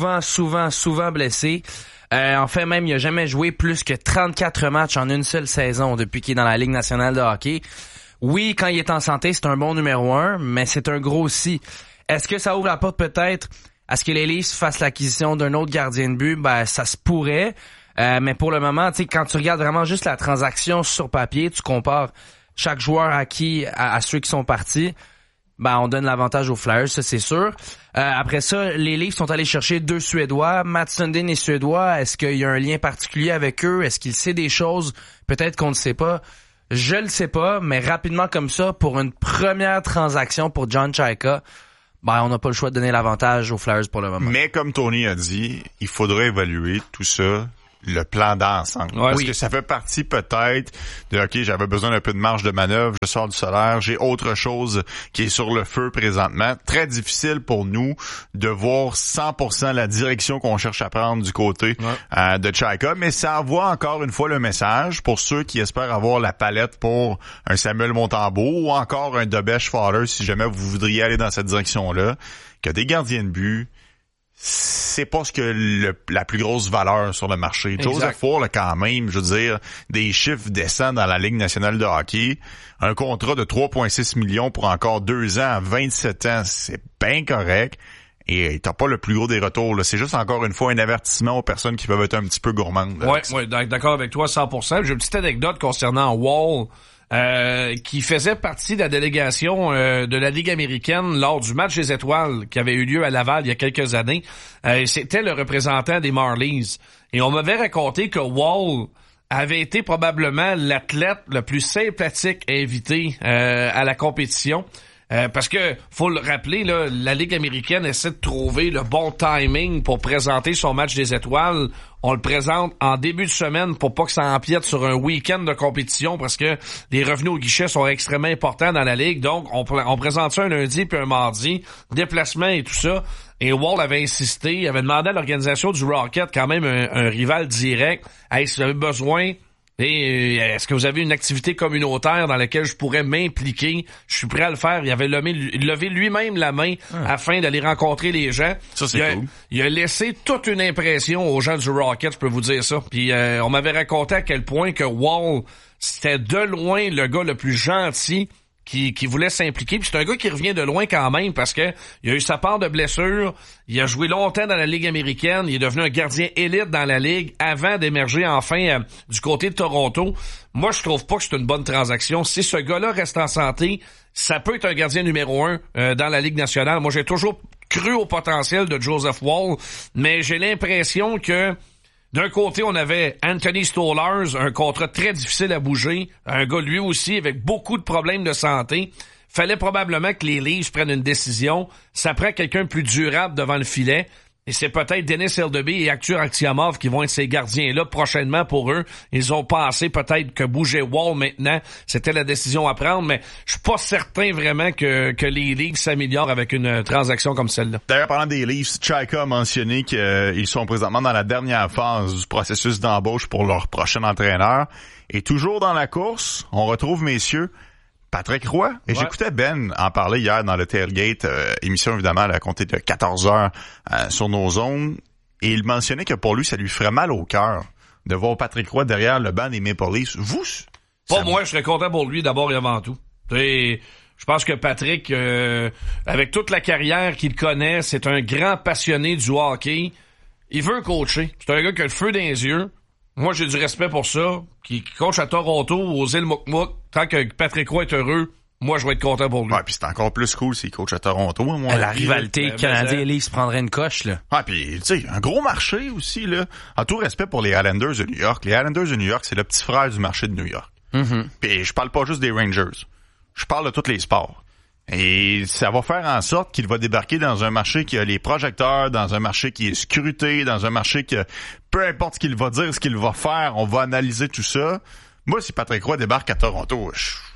Souvent blessé. En fait, même, il a jamais joué plus que 34 matchs en une seule saison depuis qu'il est dans la Ligue nationale de hockey. Oui, quand il est en santé, c'est un bon numéro 1, mais c'est un gros si. Est-ce que ça ouvre la porte peut-être à ce que les Leafs fassent l'acquisition d'un autre gardien de but? Ben, ça se pourrait. Mais pour le moment, tu sais, quand tu regardes vraiment juste la transaction sur papier, tu compares chaque joueur acquis à ceux qui sont partis. ben on donne l'avantage aux Flyers, ça c'est sûr. Après ça, les Leafs sont allés chercher 2 Suédois. Matt Sundin est Suédois. Est-ce qu'il y a un lien particulier avec eux? Est-ce qu'il sait des choses? Peut-être qu'on ne sait pas. Je le sais pas, mais rapidement comme ça, pour une première transaction pour John Chayka, ben on n'a pas le choix de donner l'avantage aux Flyers pour le moment. Mais comme Tony a dit, il faudrait évaluer tout ça, le plan d'ensemble. Ouais, Parce que ça fait partie peut-être de OK, j'avais besoin d'un peu de marge de manœuvre, je sors du solaire, j'ai autre chose qui est sur le feu présentement. Très difficile pour nous de voir 100% la direction qu'on cherche à prendre du côté de Chayka, mais ça envoie encore une fois le message pour ceux qui espèrent avoir la palette pour un Samuel Montembeault ou encore un Debèche Fowler si jamais vous voudriez aller dans cette direction-là, que des gardiens de but, c'est pas ce que la plus grosse valeur sur le marché. Exact. Joseph Ford, quand même, je veux dire, des chiffres décents dans la Ligue nationale de hockey. Un contrat de 3,6 millions pour encore 2 ans à 27 ans, c'est bien correct. Et t'as pas le plus gros des retours, là. C'est juste encore une fois un avertissement aux personnes qui peuvent être un petit peu gourmandes. Ouais, d'accord avec toi 100%. J'ai une petite anecdote concernant Wall. Qui faisait partie de la délégation de la Ligue américaine lors du match des étoiles qui avait eu lieu à Laval il y a quelques années. C'était le représentant des Marlies. Et on m'avait raconté que Wall avait été probablement l'athlète le plus sympathique invité à la compétition. Parce que, faut le rappeler, là, la Ligue américaine essaie de trouver le bon timing pour présenter son match des étoiles. On le présente en début de semaine pour pas que ça empiète sur un week-end de compétition parce que les revenus au guichet sont extrêmement importants dans la Ligue. Donc, on présente ça un lundi puis un mardi, déplacement et tout ça. Et Wall avait insisté, il avait demandé à l'organisation du Rocket, quand même un rival direct, hey, si vous avez besoin... Et est-ce que vous avez une activité communautaire dans laquelle je pourrais m'impliquer? Je suis prêt à le faire. Il avait levé lui-même la main afin d'aller rencontrer les gens. Ça, c'est cool. Il a laissé toute une impression aux gens du Rocket, je peux vous dire ça. Puis on m'avait raconté à quel point que Wall, c'était de loin le gars le plus gentil qui voulait s'impliquer. Puis c'est un gars qui revient de loin quand même parce que il a eu sa part de blessures. Il a joué longtemps dans la Ligue américaine. Il est devenu un gardien élite dans la Ligue avant d'émerger enfin du côté de Toronto. Moi, je trouve pas que c'est une bonne transaction. Si ce gars-là reste en santé, ça peut être un gardien numéro 1 dans la Ligue nationale. Moi, j'ai toujours cru au potentiel de Joseph Wall, mais j'ai l'impression que d'un côté, on avait Anthony Stolarz, un contrat très difficile à bouger, un gars lui aussi avec beaucoup de problèmes de santé. Fallait probablement que les Leafs prennent une décision. Ça prend quelqu'un de plus durable devant le filet. Et c'est peut-être Denis Eldeby et Artur Aksiomov qui vont être ces gardiens-là prochainement pour eux. Ils ont pensé peut-être que bouger Wall maintenant, c'était la décision à prendre, mais je suis pas certain vraiment que les Leafs s'améliorent avec une transaction comme celle-là. D'ailleurs, parlant des Leafs, Chayka a mentionné qu'ils sont présentement dans la dernière phase du processus d'embauche pour leur prochain entraîneur. Et toujours dans la course, on retrouve, messieurs, Patrick Roy. Et j'écoutais Ben en parler hier dans le Tailgate, émission évidemment à compter de 14h sur nos zones. Et il mentionnait que pour lui, ça lui ferait mal au cœur de voir Patrick Roy derrière le banc des Maple Leafs. Vous? Pas moi, je serais content pour lui d'abord et avant tout. Je pense que Patrick, avec toute la carrière qu'il connaît, c'est un grand passionné du hockey. Il veut coacher. C'est un gars qui a le feu dans les yeux. Moi, j'ai du respect pour ça. Qui coach à Toronto, aux îles Mouk-Mouk. Tant que Patrick Roy est heureux, moi, je vais être content pour lui. Ouais, puis c'est encore plus cool s'il coach à Toronto. Moi, la rivalité Canadien-Leafs prendrait une coche, là. Ah, puis tu sais, un gros marché aussi, là. En tout respect pour les Islanders de New York. Les Islanders de New York, c'est le petit frère du marché de New York. Mm-hmm. Puis je parle pas juste des Rangers. Je parle de tous les sports. Et ça va faire en sorte qu'il va débarquer dans un marché qui a les projecteurs, dans un marché qui est scruté, dans un marché que peu importe ce qu'il va dire, ce qu'il va faire, on va analyser tout ça. Moi, si Patrick Roy débarque à Toronto,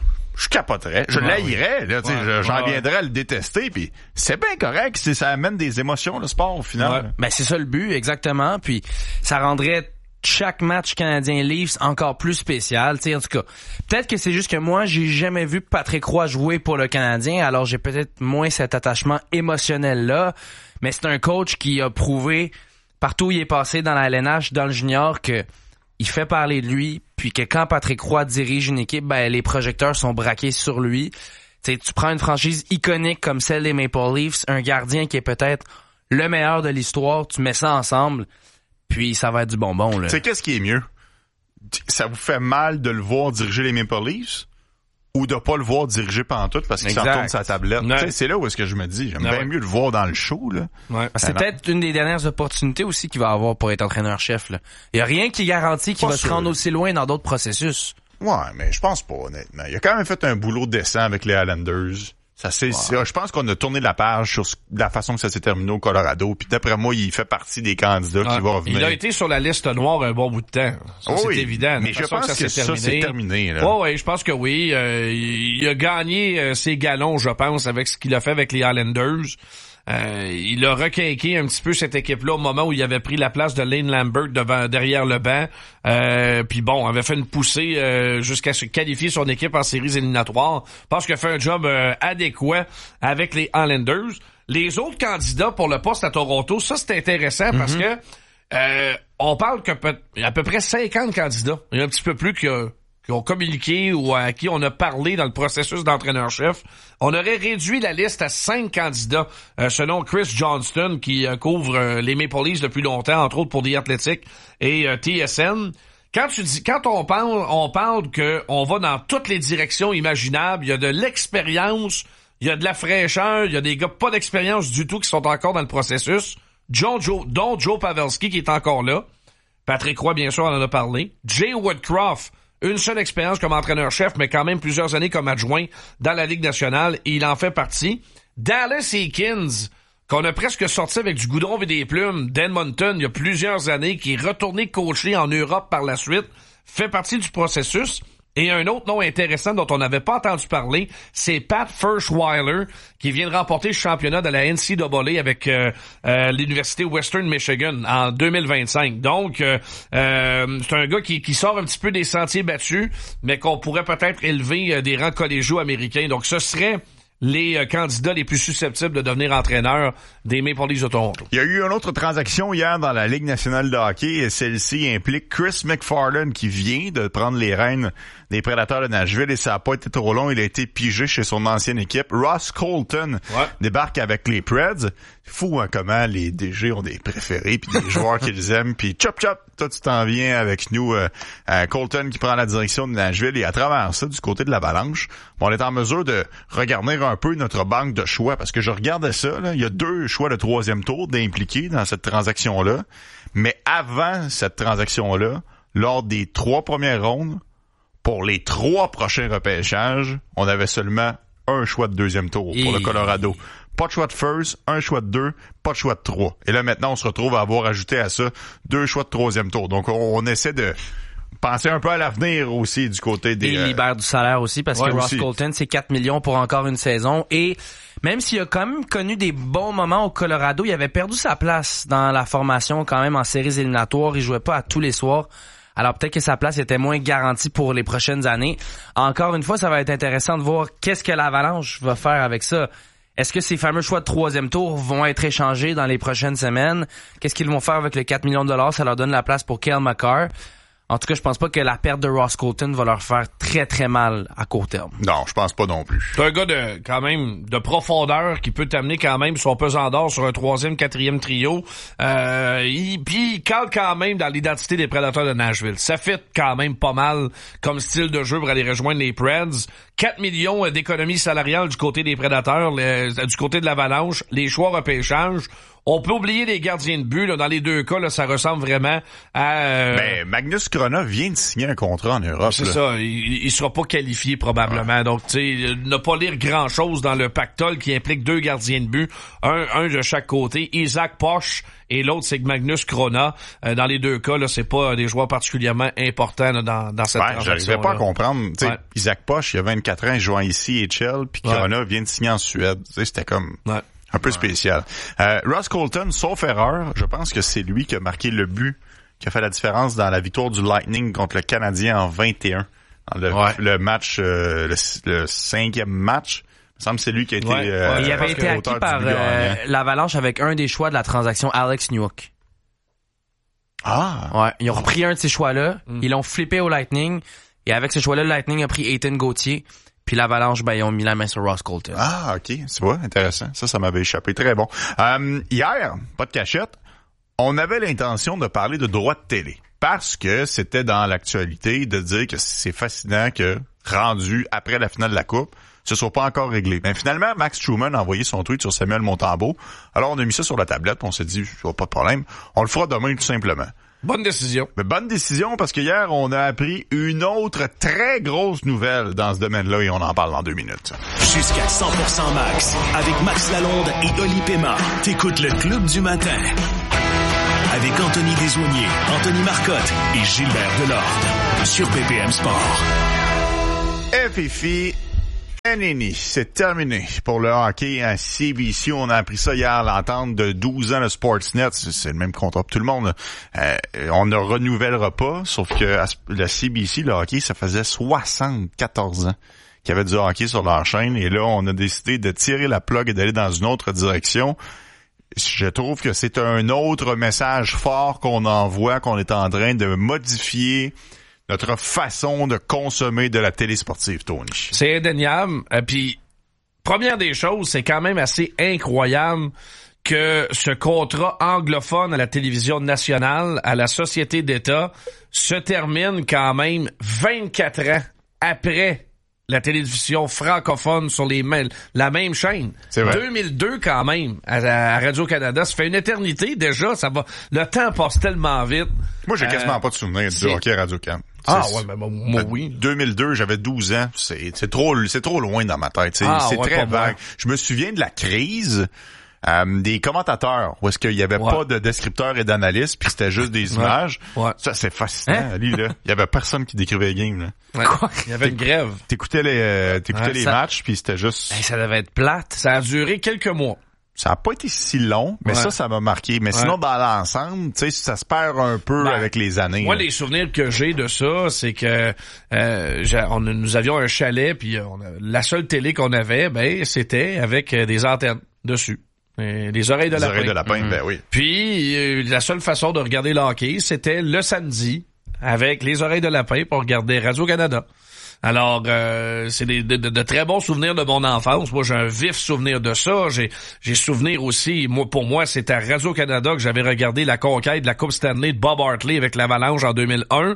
je capoterais. Je l'haïrais, là, tu sais, j'en viendrais à le détester, puis c'est bien correct, ça amène des émotions, le sport, au final. Ouais. Ben, c'est ça le but, exactement, puis ça rendrait chaque match Canadien-Leafs encore plus spécial, tu sais, en tout cas. Peut-être que c'est juste que moi, j'ai jamais vu Patrick Roy jouer pour le Canadien, alors j'ai peut-être moins cet attachement émotionnel-là, mais c'est un coach qui a prouvé, partout où il est passé dans la LNH, dans le junior, que il fait parler de lui, puis que quand Patrick Roy dirige une équipe, ben les projecteurs sont braqués sur lui. Tu sais, tu prends une franchise iconique comme celle des Maple Leafs, un gardien qui est peut-être le meilleur de l'histoire, tu mets ça ensemble, puis ça va être du bonbon, là. Tu sais, qu'est-ce qui est mieux? Ça vous fait mal de le voir diriger les Maple Leafs? ou de pas le voir diriger pantoute parce qu'il s'en tourne sa tablette. Tu sais, c'est là où est-ce que je me dis, j'aime bien mieux le voir dans le show, là. Ouais. C'est peut-être une des dernières opportunités aussi qu'il va avoir pour être entraîneur-chef, là. Il y a rien qui garantit qu'il va se rendre aussi loin dans d'autres processus. Ouais, mais je pense pas, honnêtement. Il a quand même fait un boulot décent avec les Islanders. Je pense qu'on a tourné la page sur la façon que ça s'est terminé au Colorado. Puis d'après moi, il fait partie des candidats qui vont revenir. Il a été sur la liste noire un bon bout de temps. Ça, c'est évident. Mais je pense que ça c'est terminé. Oui, je pense que oui. Il a gagné ses galons, je pense, avec ce qu'il a fait avec les Islanders. Il a requinqué un petit peu cette équipe-là au moment où il avait pris la place de Lane Lambert derrière le banc. Puis bon, avait fait une poussée jusqu'à se qualifier son équipe en séries éliminatoires. Je pense qu'il a fait un job adéquat avec les Islanders. Les autres candidats pour le poste à Toronto, ça c'est intéressant parce que on parle qu'il y a à peu près 50 candidats. Il y a un petit peu plus qui ont communiqué ou à qui on a parlé dans le processus d'entraîneur-chef. On aurait réduit la liste à 5 candidats, selon Chris Johnston, qui couvre les Maple Leafs depuis longtemps, entre autres pour The Athletic et TSN. Quand on parle que on va dans toutes les directions imaginables, il y a de l'expérience, il y a de la fraîcheur, il y a des gars pas d'expérience du tout qui sont encore dans le processus, dont Joe Pavelski qui est encore là. Patrick Roy, bien sûr, on en a parlé. Jay Woodcroft, une seule expérience comme entraîneur-chef, mais quand même plusieurs années comme adjoint dans la Ligue nationale, et il en fait partie. Dallas Eakins, qu'on a presque sorti avec du goudron et des plumes d'Edmonton il y a plusieurs années, qui est retourné coacher en Europe par la suite, fait partie du processus. Et un autre nom intéressant dont on n'avait pas entendu parler, c'est Pat Ferschweiler, qui vient de remporter le championnat de la NCAA avec l'Université Western Michigan en 2025. Donc, c'est un gars qui sort un petit peu des sentiers battus, mais qu'on pourrait peut-être élever des rangs collégiaux américains. Donc, ce serait les candidats les plus susceptibles de devenir entraîneurs des Maple Leafs de Toronto. Il y a eu une autre transaction hier dans la Ligue nationale de hockey et celle-ci implique Chris McFarland qui vient de prendre les rênes des Prédateurs de Nashville et ça n'a pas été trop long. Il a été pigé chez son ancienne équipe. Ross Colton débarque avec les Preds. Fou, hein, comment les DG ont des préférés puis des joueurs qu'ils aiment. Puis chop, toi tu t'en viens avec nous. Colton qui prend la direction de Nashville et à travers ça, du côté de l'Avalanche, on est en mesure de regarder un peu notre banque de choix parce que je regardais ça. Là, il y a 2 choix de 3e tour d'impliqués dans cette transaction-là. Mais avant cette transaction-là, lors des 3 premières rondes, pour les 3 prochains repêchages, on avait seulement un choix de 2e tour pour le Colorado. Pas de choix de first, un choix de 2, pas de choix de 3. Et là, maintenant, on se retrouve à avoir ajouté à ça 2 choix de 3e tour. Donc, on essaie de penser un peu à l'avenir aussi du côté des... Et il libère du salaire aussi parce que Ross Colton, c'est 4 millions pour encore une saison. Et même s'il a quand même connu des bons moments au Colorado, il avait perdu sa place dans la formation quand même en séries éliminatoires. Il jouait pas à tous les soirs. Alors peut-être que sa place était moins garantie pour les prochaines années. Encore une fois, ça va être intéressant de voir qu'est-ce que l'Avalanche va faire avec ça. Est-ce que ces fameux choix de 3e tour vont être échangés dans les prochaines semaines? Qu'est-ce qu'ils vont faire avec les 4 millions de dollars? Ça leur donne la place pour Cale Makar. En tout cas, je pense pas que la perte de Ross Colton va leur faire très très mal à court terme. Non, je pense pas non plus. C'est un gars de profondeur qui peut t'amener quand même son pesant d'or sur un 3e, 4e trio. Puis il cale quand même dans l'identité des Prédateurs de Nashville. Ça fit quand même pas mal comme style de jeu pour aller rejoindre les Preds. 4 millions d'économies salariales du côté des Prédateurs, du côté de l'Avalanche, les choix repêchage. On peut oublier les gardiens de but. Là, dans les 2 cas, là, ça ressemble vraiment à... Magnus Chrona vient de signer un contrat en Europe. C'est ça. Il sera pas qualifié probablement. Donc, tu sais, ne pas lire grand-chose dans le pactole qui implique 2 gardiens de but, un de chaque côté. Isaac Posch et l'autre, c'est Magnus Chrona. Dans les 2 cas, là, c'est pas des joueurs particulièrement importants là, dans cette transaction. J'arrivais pas à comprendre. Isaac Posch, il a 24 ans, il joue ici et Chell, puis Chrona vient de signer en Suède. C'était comme... un peu spécial. Ross Colton, sauf erreur, je pense que c'est lui qui a marqué le but qui a fait la différence dans la victoire du Lightning contre le Canadien en 21. Dans le match, le 5e match. Il me semble que c'est lui qui a été... il avait été acquis par l'Avalanche avec un des choix de la transaction Alex Newhook. Ah! Ouais, ils ont repris un de ces choix-là, ils l'ont flippé au Lightning, et avec ce choix-là, le Lightning a pris Ethan Gauthier. Puis l'Avalanche, ils ont mis la main sur Ross Colton. Ah, OK. Tu vois, intéressant. Ça m'avait échappé. Très bon. Hier, pas de cachette, on avait l'intention de parler de droits de télé. Parce que c'était dans l'actualité de dire que c'est fascinant que rendu après la finale de la Coupe, ce soit pas encore réglé. Mais finalement, Max Truman a envoyé son tweet sur Samuel Montembeault. Alors, on a mis ça sur la tablette, on s'est dit, pas de problème, on le fera demain tout simplement. Bonne décision. Mais bonne décision parce que hier, on a appris une autre très grosse nouvelle dans ce domaine-là et on en parle dans 2 minutes. Jusqu'à 100% Max, avec Max Lalonde et Oli Pema. T'écoutes le Club du matin. Avec Anthony Desaulniers, Anthony Marcotte et Gilbert Delorde. Sur BPM Sport. FFI. C'est terminé pour le hockey à CBC. On a appris ça hier, l'entente de 12 ans de Sportsnet. C'est le même contrat pour tout le monde. On ne renouvellera pas, sauf que le CBC, le hockey, ça faisait 74 ans qu'il y avait du hockey sur leur chaîne. Et là, on a décidé de tirer la plug et d'aller dans une autre direction. Je trouve que c'est un autre message fort qu'on envoie, qu'on est en train de modifier notre façon de consommer de la télé sportive, Tony. C'est indéniable. Puis, première des choses, c'est quand même assez incroyable que ce contrat anglophone à la télévision nationale, à la Société d'État, se termine quand même 24 ans après la télévision francophone sur la même chaîne. C'est vrai. 2002 quand même à Radio-Canada. Ça fait une éternité déjà. Le temps passe tellement vite. Moi, j'ai quasiment pas de souvenir du hockey à Radio-Can. Ouais, mais moi, oui. 2002, j'avais 12 ans. C'est trop loin dans ma tête. C'est très vague. Je me souviens de la crise des commentateurs où est-ce qu'il y avait pas de descripteurs et d'analystes puis c'était juste des images. Ouais. Ça, c'est fascinant. Lui, là. Il y avait personne qui décrivait les games, là. Ouais. Il y avait une grève. T'écoutais les matchs puis c'était juste... ça devait être plate. Ça a duré quelques mois. Ça a pas été si long, mais ça m'a marqué. Mais sinon, dans l'ensemble, tu sais, ça se perd un peu avec les années. Moi, les souvenirs que j'ai de ça, c'est que nous avions un chalet, puis la seule télé qu'on avait, c'était avec des antennes dessus. Des oreilles de lapin. Des oreilles de lapin, ben oui. Puis, la seule façon de regarder le hockey, c'était le samedi, avec les oreilles de lapin pour regarder Radio-Canada. Alors, c'est de très bons souvenirs de mon enfance. Moi, j'ai un vif souvenir de ça. J'ai souvenir aussi, pour moi, c'est à Radio-Canada que j'avais regardé la conquête de la Coupe Stanley de Bob Hartley avec l'Avalanche en 2001.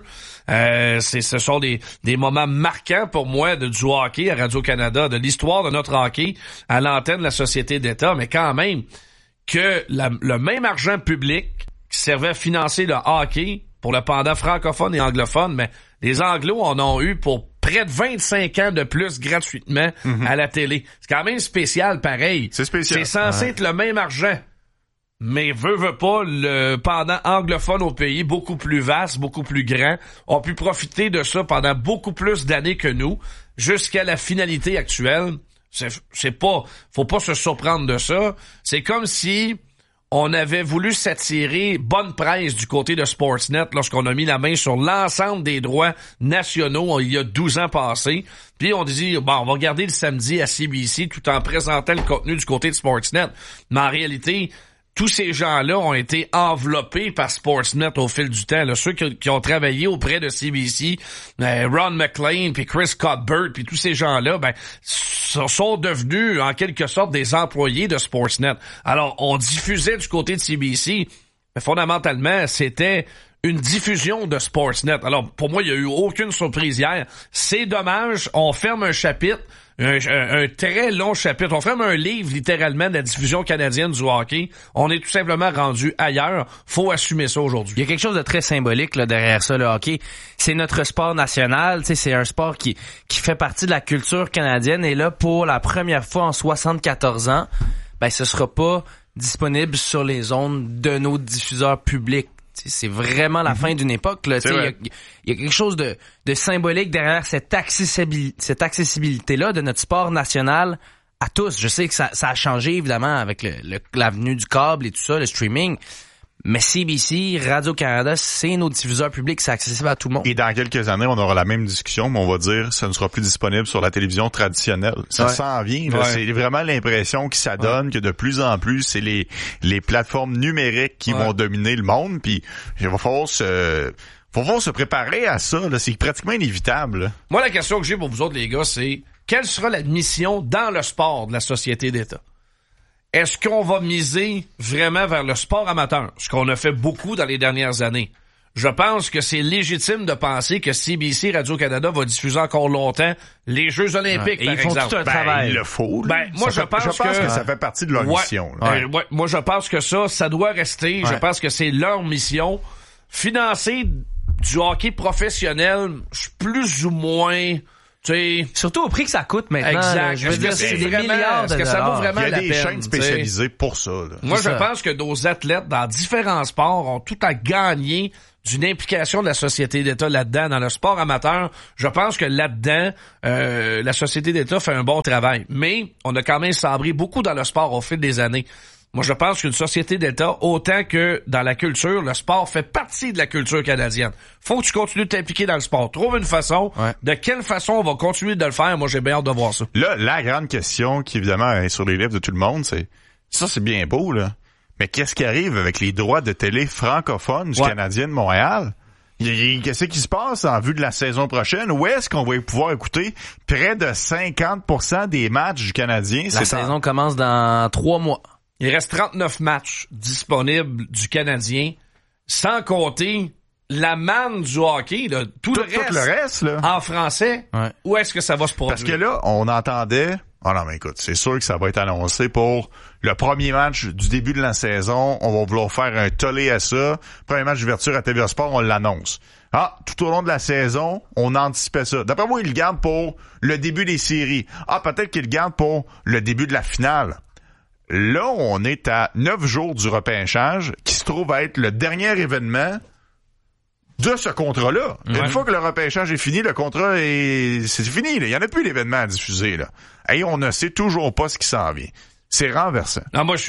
Ce sont des moments marquants pour moi du hockey à Radio-Canada, de l'histoire de notre hockey à l'antenne de la Société d'État. Mais quand même, que le même argent public qui servait à financer le hockey pour le pendant francophone et anglophone, mais les Anglos en ont eu pour près de 25 ans de plus gratuitement à la télé. C'est quand même spécial, pareil. C'est spécial. C'est censé être le même argent. Mais veut pas, le pendant anglophone au pays, beaucoup plus vaste, beaucoup plus grand, ont pu profiter de ça pendant beaucoup plus d'années que nous, jusqu'à la finalité actuelle. Faut pas se surprendre de ça. C'est comme si on avait voulu s'attirer bonne presse du côté de Sportsnet lorsqu'on a mis la main sur l'ensemble des droits nationaux il y a 12 ans passés. Puis on dit, on va regarder le samedi à CBC tout en présentant le contenu du côté de Sportsnet. Mais en réalité, tous ces gens-là ont été enveloppés par Sportsnet au fil du temps. Là. Ceux qui ont travaillé auprès de CBC, Ron McLean, puis Chris Cuthbert, puis tous ces gens-là, sont devenus en quelque sorte des employés de Sportsnet. Alors, on diffusait du côté de CBC, mais fondamentalement, c'était une diffusion de Sportsnet. Alors, pour moi, il n'y a eu aucune surprise hier. C'est dommage, on ferme un chapitre, un très long chapitre. On ferme un livre, littéralement, de la diffusion canadienne du hockey. On est tout simplement rendu ailleurs. Faut assumer ça aujourd'hui. Il y a quelque chose de très symbolique là derrière ça, le hockey. C'est notre sport national. C'est un sport qui fait partie de la culture canadienne. Et là, pour la première fois en 74 ans, ce sera pas disponible sur les ondes de nos diffuseurs publics. C'est vraiment la fin d'une époque. Là. Il y a quelque chose de symbolique derrière cette accessibilité-là de notre sport national à tous. Je sais que ça a changé, évidemment, avec l'avenue du câble et tout ça, le streaming. Mais CBC, Radio-Canada, c'est nos diffuseurs publics, c'est accessible à tout le monde. Et dans quelques années, on aura la même discussion, mais on va dire que ça ne sera plus disponible sur la télévision traditionnelle. Ça s'en vient. Là. C'est vraiment l'impression que ça donne que de plus en plus, c'est les plateformes numériques qui vont dominer le monde. Puis il va falloir se préparer à ça. Là. C'est pratiquement inévitable. Là. Moi, la question que j'ai pour vous autres, les gars, c'est quelle sera la mission dans le sport de la Société d'État? Est-ce qu'on va miser vraiment vers le sport amateur? Ce qu'on a fait beaucoup dans les dernières années. je pense que c'est légitime de penser que CBC Radio-Canada va diffuser encore longtemps les Jeux Olympiques, par exemple. Ils font tout un travail. Il le faut. Moi, je pense que ça fait partie de leur mission. Moi, je pense que ça doit rester. Je pense que c'est leur mission. Financer du hockey professionnel, je suis plus ou moins... T'sais, surtout au prix que ça coûte maintenant. Exact. Je veux dire, c'est des milliards de dollars. Est-ce que ça vaut vraiment la peine? Il y a des chaînes spécialisées pour ça. Là. Moi, je pense que nos athlètes dans différents sports ont tout à gagner d'une implication de la Société d'État là-dedans. Dans le sport amateur, je pense que là-dedans, la Société d'État fait un bon travail. Mais on a quand même sabré beaucoup dans le sport au fil des années. Moi, je pense qu'une société d'État, autant que dans la culture, le sport fait partie de la culture canadienne. Faut que tu continues de t'impliquer dans le sport. Trouve une façon. Ouais. De quelle façon on va continuer de le faire? Moi, j'ai bien hâte de voir ça. Là, la grande question qui, évidemment, est sur les lèvres de tout le monde, c'est... Ça, c'est bien beau, là. Mais qu'est-ce qui arrive avec les droits de télé francophones du Canadien de Montréal? Qu'est-ce qui se passe en vue de la saison prochaine? Où est-ce qu'on va pouvoir écouter près de 50% des matchs du Canadien? La saison commence dans 3 mois. Il reste 39 matchs disponibles du Canadien, sans compter la manne du hockey, là, tout le reste là. En français. Ouais. Où est-ce que ça va se produire? Parce que là, on entendait... Oh non, mais écoute, c'est sûr que ça va être annoncé pour le premier match du début de la saison. On va vouloir faire un tollé à ça. Premier match d'ouverture à TVA Sport, on l'annonce. Ah, tout au long de la saison, on anticipait ça. D'après moi, ils le gardent pour le début des séries. Ah, peut-être qu'ils le gardent pour le début de la finale. Là, on est à 9 jours du repêchage, qui se trouve à être le dernier événement de ce contrat-là. Ouais. Une fois que le repêchage est fini, le contrat c'est fini. Là. Il n'y en a plus d'événements à diffuser. Là. Et on ne sait toujours pas ce qui s'en vient. C'est renversant. Non, moi,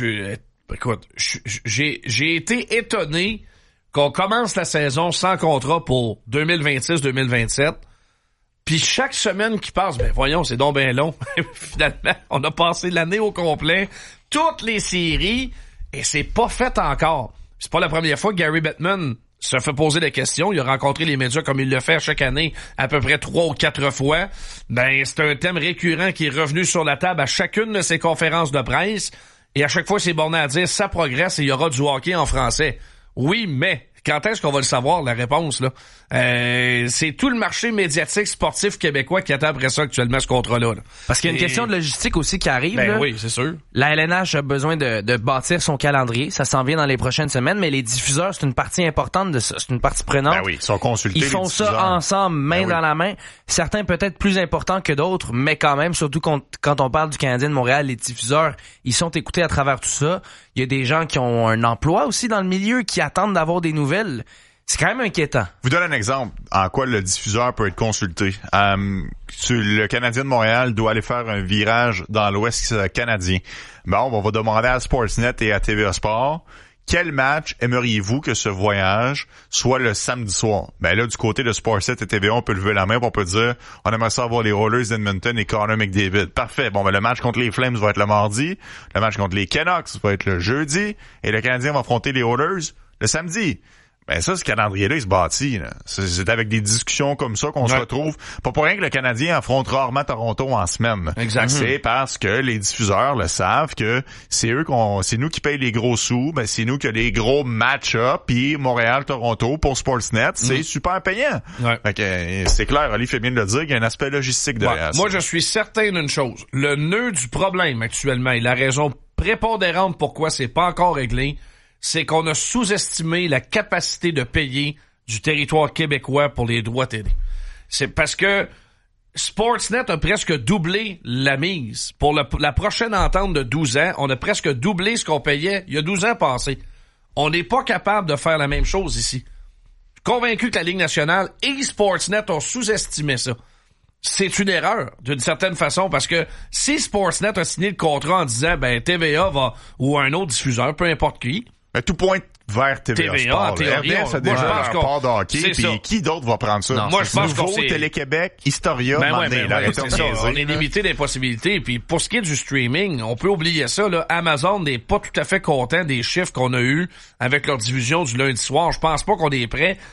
j'ai été étonné qu'on commence la saison sans contrat pour 2026-2027. Puis chaque semaine qui passe, ben voyons, c'est donc bien long. Finalement, on a passé l'année au complet, toutes les séries, et c'est pas fait encore. C'est pas la première fois que Gary Bettman se fait poser des questions. Il a rencontré les médias comme il le fait chaque année, à peu près 3 ou 4 fois. Ben, c'est un thème récurrent qui est revenu sur la table à chacune de ses conférences de presse. Et à chaque fois, c'est borné à dire, ça progresse et il y aura du hockey en français. Oui, mais... Quand est-ce qu'on va le savoir, la réponse, là? C'est tout le marché médiatique sportif québécois qui attend après ça actuellement, ce contrat-là. Là. Parce qu'il y a une question de logistique aussi qui arrive. Ben là. Oui, c'est sûr. La LNH a besoin de bâtir son calendrier. Ça s'en vient dans les prochaines semaines, mais les diffuseurs, c'est une partie importante de ça. C'est une partie prenante. Ben oui, ils sont consultés. Ils font ça ensemble, main dans la main. Certains peut-être plus importants que d'autres, mais quand même, surtout quand on parle du Canadien de Montréal, les diffuseurs, ils sont écoutés à travers tout ça. Il y a des gens qui ont un emploi aussi dans le milieu, qui attendent d'avoir des nouvelles. C'est quand même inquiétant. Je vous donne un exemple en quoi le diffuseur peut être consulté. Le Canadien de Montréal doit aller faire un virage dans l'Ouest canadien. Bon, on va demander à Sportsnet et à TVA Sport, quel match aimeriez-vous que ce voyage soit le samedi soir? Ben là, du côté de Sportsnet et TVA, on peut lever la main, on peut dire, on aimerait ça avoir les Oilers d'Edmonton et Connor McDavid. Parfait. Bon, ben le match contre les Flames va être le mardi, le match contre les Canucks va être le jeudi, et le Canadien va affronter les Oilers le samedi. Ben ça, ce calendrier-là, il se bâtit. Là. C'est avec des discussions comme ça qu'on se retrouve. Pas pour rien que le Canadien affronte rarement Toronto en semaine. Exact. C'est parce que les diffuseurs le savent que c'est nous qui payent les gros sous. Ben c'est nous qui a les gros match-up. Puis Montréal-Toronto pour Sportsnet, c'est super payant. Ouais. Fait que c'est clair, Ali fait bien de le dire, qu'il y a un aspect logistique derrière ça. Moi, je suis certain d'une chose. Le nœud du problème actuellement et la raison prépondérante pourquoi c'est pas encore réglé, c'est qu'on a sous-estimé la capacité de payer du territoire québécois pour les droits télé. C'est parce que Sportsnet a presque doublé la mise. Pour la prochaine entente de 12 ans, on a presque doublé ce qu'on payait il y a 12 ans passés. On n'est pas capable de faire la même chose ici. Convaincu que la Ligue nationale et Sportsnet ont sous-estimé ça. C'est une erreur, d'une certaine façon, parce que si Sportsnet a signé le contrat en disant, ben, TVA va, ou un autre diffuseur, peu importe qui, mais tout pointe vers TVA Sport. En théorie, RDS a déjà un rapport de hockey, puis qui d'autre va prendre ça? Non, moi, je pense que c'est Télé-Québec, Historia, on est limité des possibilités. Puis pour ce qui est du streaming, on peut oublier ça. Là. Amazon n'est pas tout à fait content des chiffres qu'on a eus avec leur diffusion du lundi soir. Je pense pas qu'on est prêt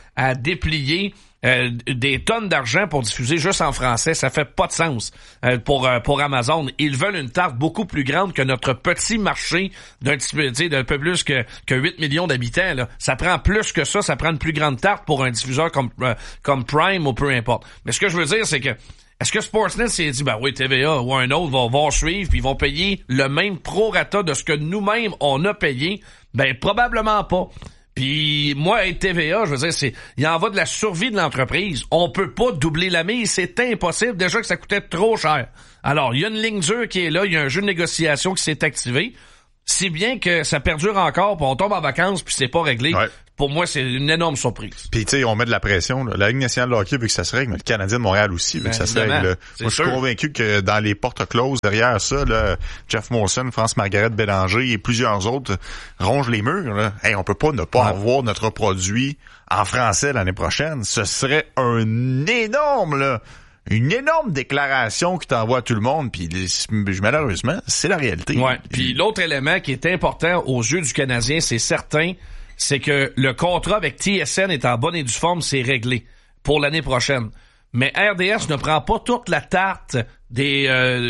à déplier des tonnes d'argent pour diffuser juste en français. Ça fait pas de sens pour Amazon. Ils veulent une tarte beaucoup plus grande que notre petit marché d'un peu plus que 8 millions d'habitants. Là. Ça prend plus que ça prend une plus grande tarte pour un diffuseur comme Prime ou peu importe. Mais ce que je veux dire, c'est que est-ce que Sportsnet s'est dit, oui, TVA ou un autre vont suivre puis ils vont payer le même prorata de ce que nous-mêmes on a payé? Ben, probablement pas. Puis moi, être TVA, je veux dire, il en va de la survie de l'entreprise. On peut pas doubler la mise, c'est impossible. Déjà que ça coûtait trop cher. Alors, il y a une ligne dure qui est là, il y a un jeu de négociation qui s'est activé. Si bien que ça perdure encore, puis on tombe en vacances, puis c'est pas réglé. Ouais. Pour moi, c'est une énorme surprise. Puis tu sais, on met de la pression. Là. La Ligue nationale de hockey veut que ça se règle, mais le Canadien de Montréal aussi veut que ça se règle. Moi, je suis convaincu que dans les portes closes, derrière ça, là, Jeff Molson, France-Margaret Bélanger et plusieurs autres rongent les murs. Là. Hey, on peut pas ne pas avoir notre produit en français l'année prochaine. Ce serait une énorme déclaration qui t'envoie à tout le monde, puis malheureusement, c'est la réalité. Ouais. Puis l'autre élément qui est important aux yeux du Canadien, c'est certain, c'est que le contrat avec TSN est en bonne et due forme, c'est réglé pour l'année prochaine. Mais RDS ne prend pas toute la tarte du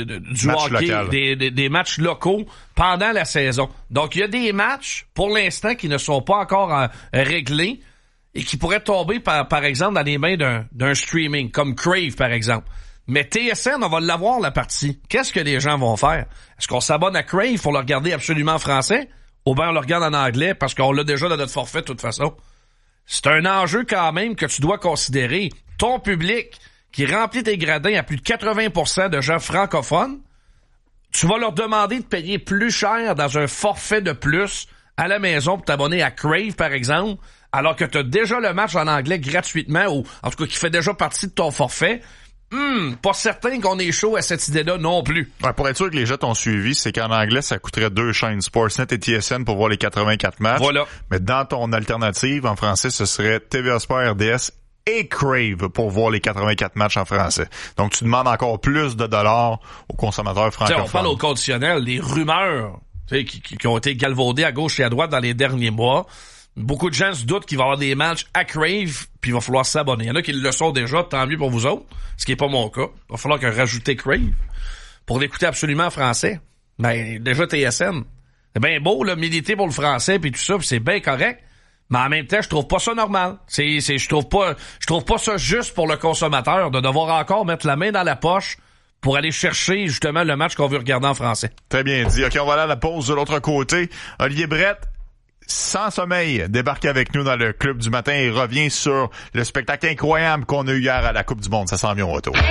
hockey, des matchs locaux pendant la saison. Donc, il y a des matchs, pour l'instant, qui ne sont pas encore réglés et qui pourraient tomber, par exemple, dans les mains d'un streaming, comme Crave, par exemple. Mais TSN, on va l'avoir, la partie. Qu'est-ce que les gens vont faire? Est-ce qu'on s'abonne à Crave pour le regarder absolument en français? Ou bien on le regarde en anglais parce qu'on l'a déjà dans notre forfait de toute façon. C'est un enjeu quand même que tu dois considérer. Ton public qui remplit tes gradins à plus de 80% de gens francophones, tu vas leur demander de payer plus cher dans un forfait de plus à la maison pour t'abonner à Crave, par exemple, alors que tu as déjà le match en anglais gratuitement ou en tout cas qui fait déjà partie de ton forfait. Pas certain qu'on est chaud à cette idée-là non plus. Ouais, pour être sûr que les gens t'ont suivi, c'est qu'en anglais, ça coûterait 2 chaînes, Sportsnet et TSN pour voir les 84 matchs. Voilà. Mais dans ton alternative, en français, ce serait TVA Sport, RDS et Crave pour voir les 84 matchs en français. Donc, tu demandes encore plus de dollars aux consommateurs francophones. On parle au conditionnel, les rumeurs qui ont été galvaudées à gauche et à droite dans les derniers mois. Beaucoup de gens se doutent qu'il va y avoir des matchs à Crave, puis il va falloir s'abonner. Il y en a qui le sont déjà, tant mieux pour vous autres, ce qui est pas mon cas. Il va falloir que rajouter Crave pour l'écouter absolument en français. Ben, déjà TSN. C'est bien beau, là, militer pour le français puis tout ça, puis c'est bien correct. Mais en même temps, je trouve pas ça normal. Je trouve pas ça juste pour le consommateur de devoir encore mettre la main dans la poche pour aller chercher justement le match qu'on veut regarder en français. Très bien dit. OK, on va aller à la pause de l'autre côté. Olivier Brett, sans sommeil, débarque avec nous dans le Club du matin et revient sur le spectacle incroyable qu'on a eu hier à la Coupe du Monde. Ça s'en vient au retour.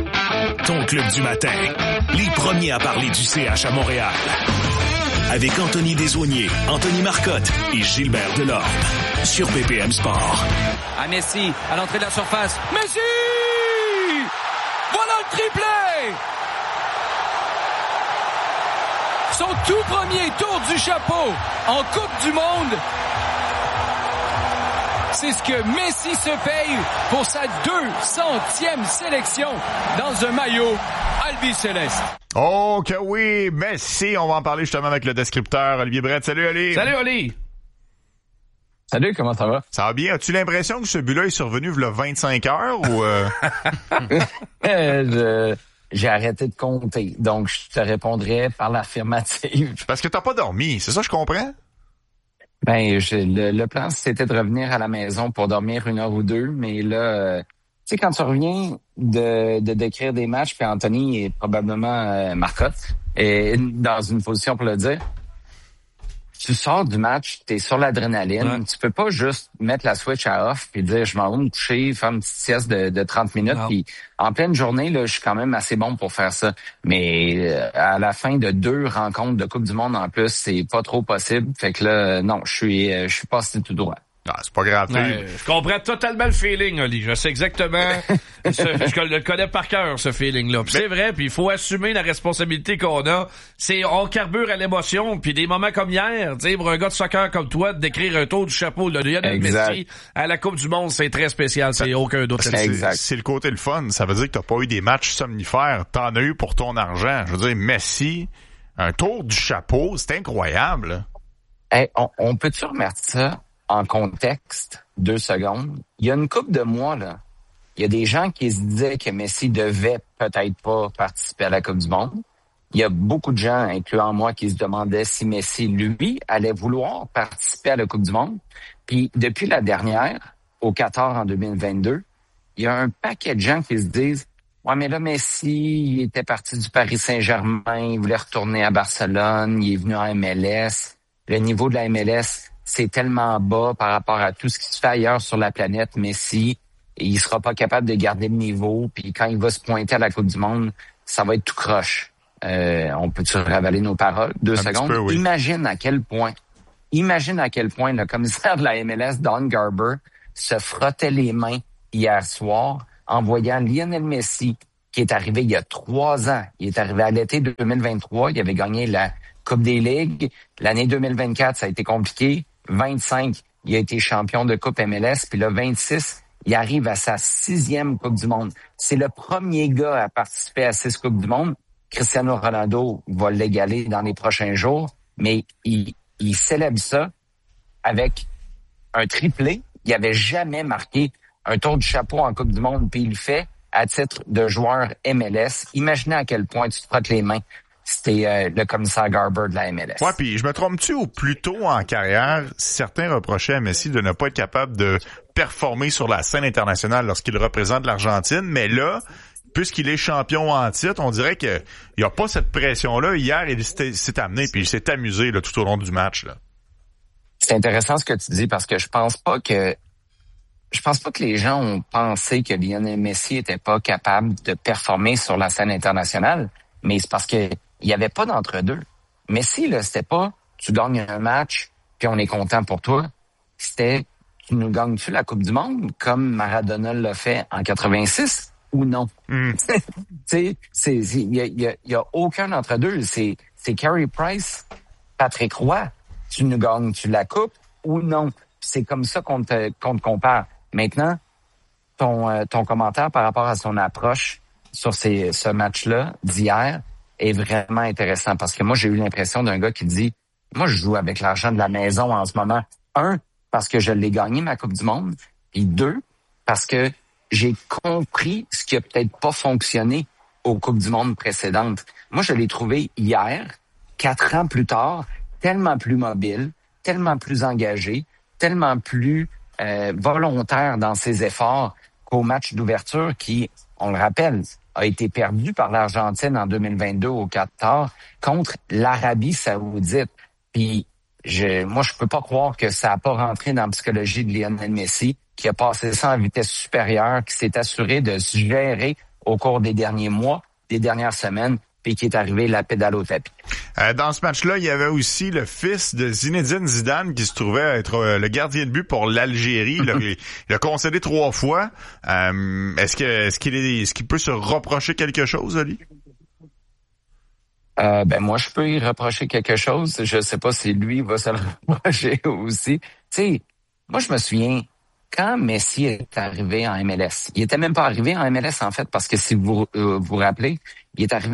Ton Club du matin, les premiers à parler du CH à Montréal. Avec Anthony Desaulniers, Anthony Marcotte et Gilbert Delorme. Sur BPM Sport. À Messi, à l'entrée de la surface. Messi! Voilà le triplé! Son tout premier tour du chapeau en Coupe du Monde. C'est ce que Messi se paye pour sa 200e sélection dans un maillot albi-céleste. Oh que oui, Messi, on va en parler justement avec le descripteur Olivier Brett. Salut Oli. Salut Oli. Salut, comment ça va? Ça va bien. As-tu l'impression que ce but-là est survenu il y a 25 heures ou J'ai arrêté de compter, donc je te répondrais par l'affirmative. Parce que t'as pas dormi, c'est ça je comprends? Ben, le plan, c'était de revenir à la maison pour dormir 1 heure ou 2, mais là, tu sais, quand tu reviens de décrire des matchs, puis Anthony est probablement Marcotte, est dans une position pour le dire, tu sors du match, t'es sur l'adrénaline, tu peux pas juste mettre la switch à off puis dire je m'en vais me coucher, faire une petite sieste de 30 minutes, puis en pleine journée, là, je suis quand même assez bon pour faire ça. Mais à la fin de 2 rencontres de Coupe du Monde en plus, c'est pas trop possible. Fait que là, non, je suis passé tout droit. Ah, c'est pas grave. Je comprends totalement le feeling, Oli. Je sais exactement. Je le connais par cœur, ce feeling-là. Puis c'est vrai, puis il faut assumer la responsabilité qu'on a. On carbure à l'émotion, puis des moments comme hier, tu sais, pour un gars de soccer comme toi, de décrire un tour du chapeau de Lionel Messi à la Coupe du Monde, c'est très spécial. C'est aucun doute. C'est le côté le fun. Ça veut dire que t'as pas eu des matchs somnifères. T'en as eu pour ton argent. Je veux dire, Messi, un tour du chapeau, c'est incroyable. Hey, on peut-tu remettre ça en contexte, 2 secondes. Il y a une couple de mois, là, il y a des gens qui se disaient que Messi devait peut-être pas participer à la Coupe du Monde. Il y a beaucoup de gens, incluant moi, qui se demandaient si Messi, lui, allait vouloir participer à la Coupe du Monde. Puis depuis la dernière, au Qatar en 2022, il y a un paquet de gens qui se disent « Ouais, mais là, Messi, il était parti du Paris Saint-Germain, il voulait retourner à Barcelone, il est venu en MLS. Le niveau de la MLS, c'est tellement bas par rapport à tout ce qui se fait ailleurs sur la planète. Messi, il sera pas capable de garder le niveau. Puis quand il va se pointer à la Coupe du Monde, ça va être tout croche. » On peut-tu ravaler nos paroles? 2 secondes. Peu, oui. Imagine à quel point le commissaire de la MLS, Don Garber, se frottait les mains hier soir en voyant Lionel Messi, qui est arrivé il y a 3 ans. Il est arrivé à l'été 2023. Il avait gagné la Coupe des Ligues. L'année 2024, ça a été compliqué. 25, il a été champion de Coupe MLS. Puis le 26, il arrive à sa 6e Coupe du Monde. C'est le premier gars à participer à 6 Coupes du Monde. Cristiano Ronaldo va l'égaler dans les prochains jours, mais il célèbre ça avec un triplé. Il n'avait jamais marqué un tour du chapeau en Coupe du Monde, puis il le fait à titre de joueur MLS. Imaginez à quel point tu te frottes les mains. C'était le commissaire Garber de la MLS. Ouais, puis je me trompe-tu ou plus tôt en carrière, certains reprochaient à Messi de ne pas être capable de performer sur la scène internationale lorsqu'il représente l'Argentine, mais là, puisqu'il est champion en titre, on dirait qu'il n'y a pas cette pression-là. Hier, il s'est amené puis il s'est amusé là, tout au long du match. Là. C'est intéressant ce que tu dis parce que je pense pas que les gens ont pensé que Lionel Messi était pas capable de performer sur la scène internationale, mais c'est parce que il y avait pas d'entre-deux. Messi, là, c'était pas tu gagnes un match puis on est content pour toi. C'était tu nous gagnes-tu la Coupe du Monde comme Maradona l'a fait en 86 ou non? Tu sais, il y a aucun d'entre-deux. C'est Carey Price, Patrick Roy. Tu nous gagnes-tu la coupe ou non? C'est comme ça qu'on te compare. Maintenant, ton commentaire par rapport à son approche sur ce match-là d'hier est vraiment intéressant parce que moi, j'ai eu l'impression d'un gars qui dit « Moi, je joue avec l'argent de la maison en ce moment. 1, parce que je l'ai gagné, ma Coupe du Monde. Et 2, parce que j'ai compris ce qui a peut-être pas fonctionné aux Coupes du Monde précédentes. Moi, je l'ai trouvé hier, 4 ans plus tard, tellement plus mobile, tellement plus engagé, tellement plus volontaire dans ses efforts qu'au match d'ouverture qui, on le rappelle, a été perdu par l'Argentine en 2022 au Qatar contre l'Arabie Saoudite. Puis, moi, je peux pas croire que ça a pas rentré dans la psychologie de Lionel Messi, qui a passé ça en vitesse supérieure, qui s'est assuré de se gérer au cours des derniers mois, des dernières semaines, puis qui est arrivé la pédale au tapis. Dans ce match-là, il y avait aussi le fils de Zinedine Zidane qui se trouvait être le gardien de but pour l'Algérie. Il a concédé 3 fois. Est-ce qu'il peut se reprocher quelque chose, Ali? Moi, je peux y reprocher quelque chose. Je sais pas si lui va se le reprocher aussi. Tu sais, moi, je me souviens, quand Messi est arrivé en MLS, il était même pas arrivé en MLS, en fait, parce que si vous vous rappelez, il est arrivé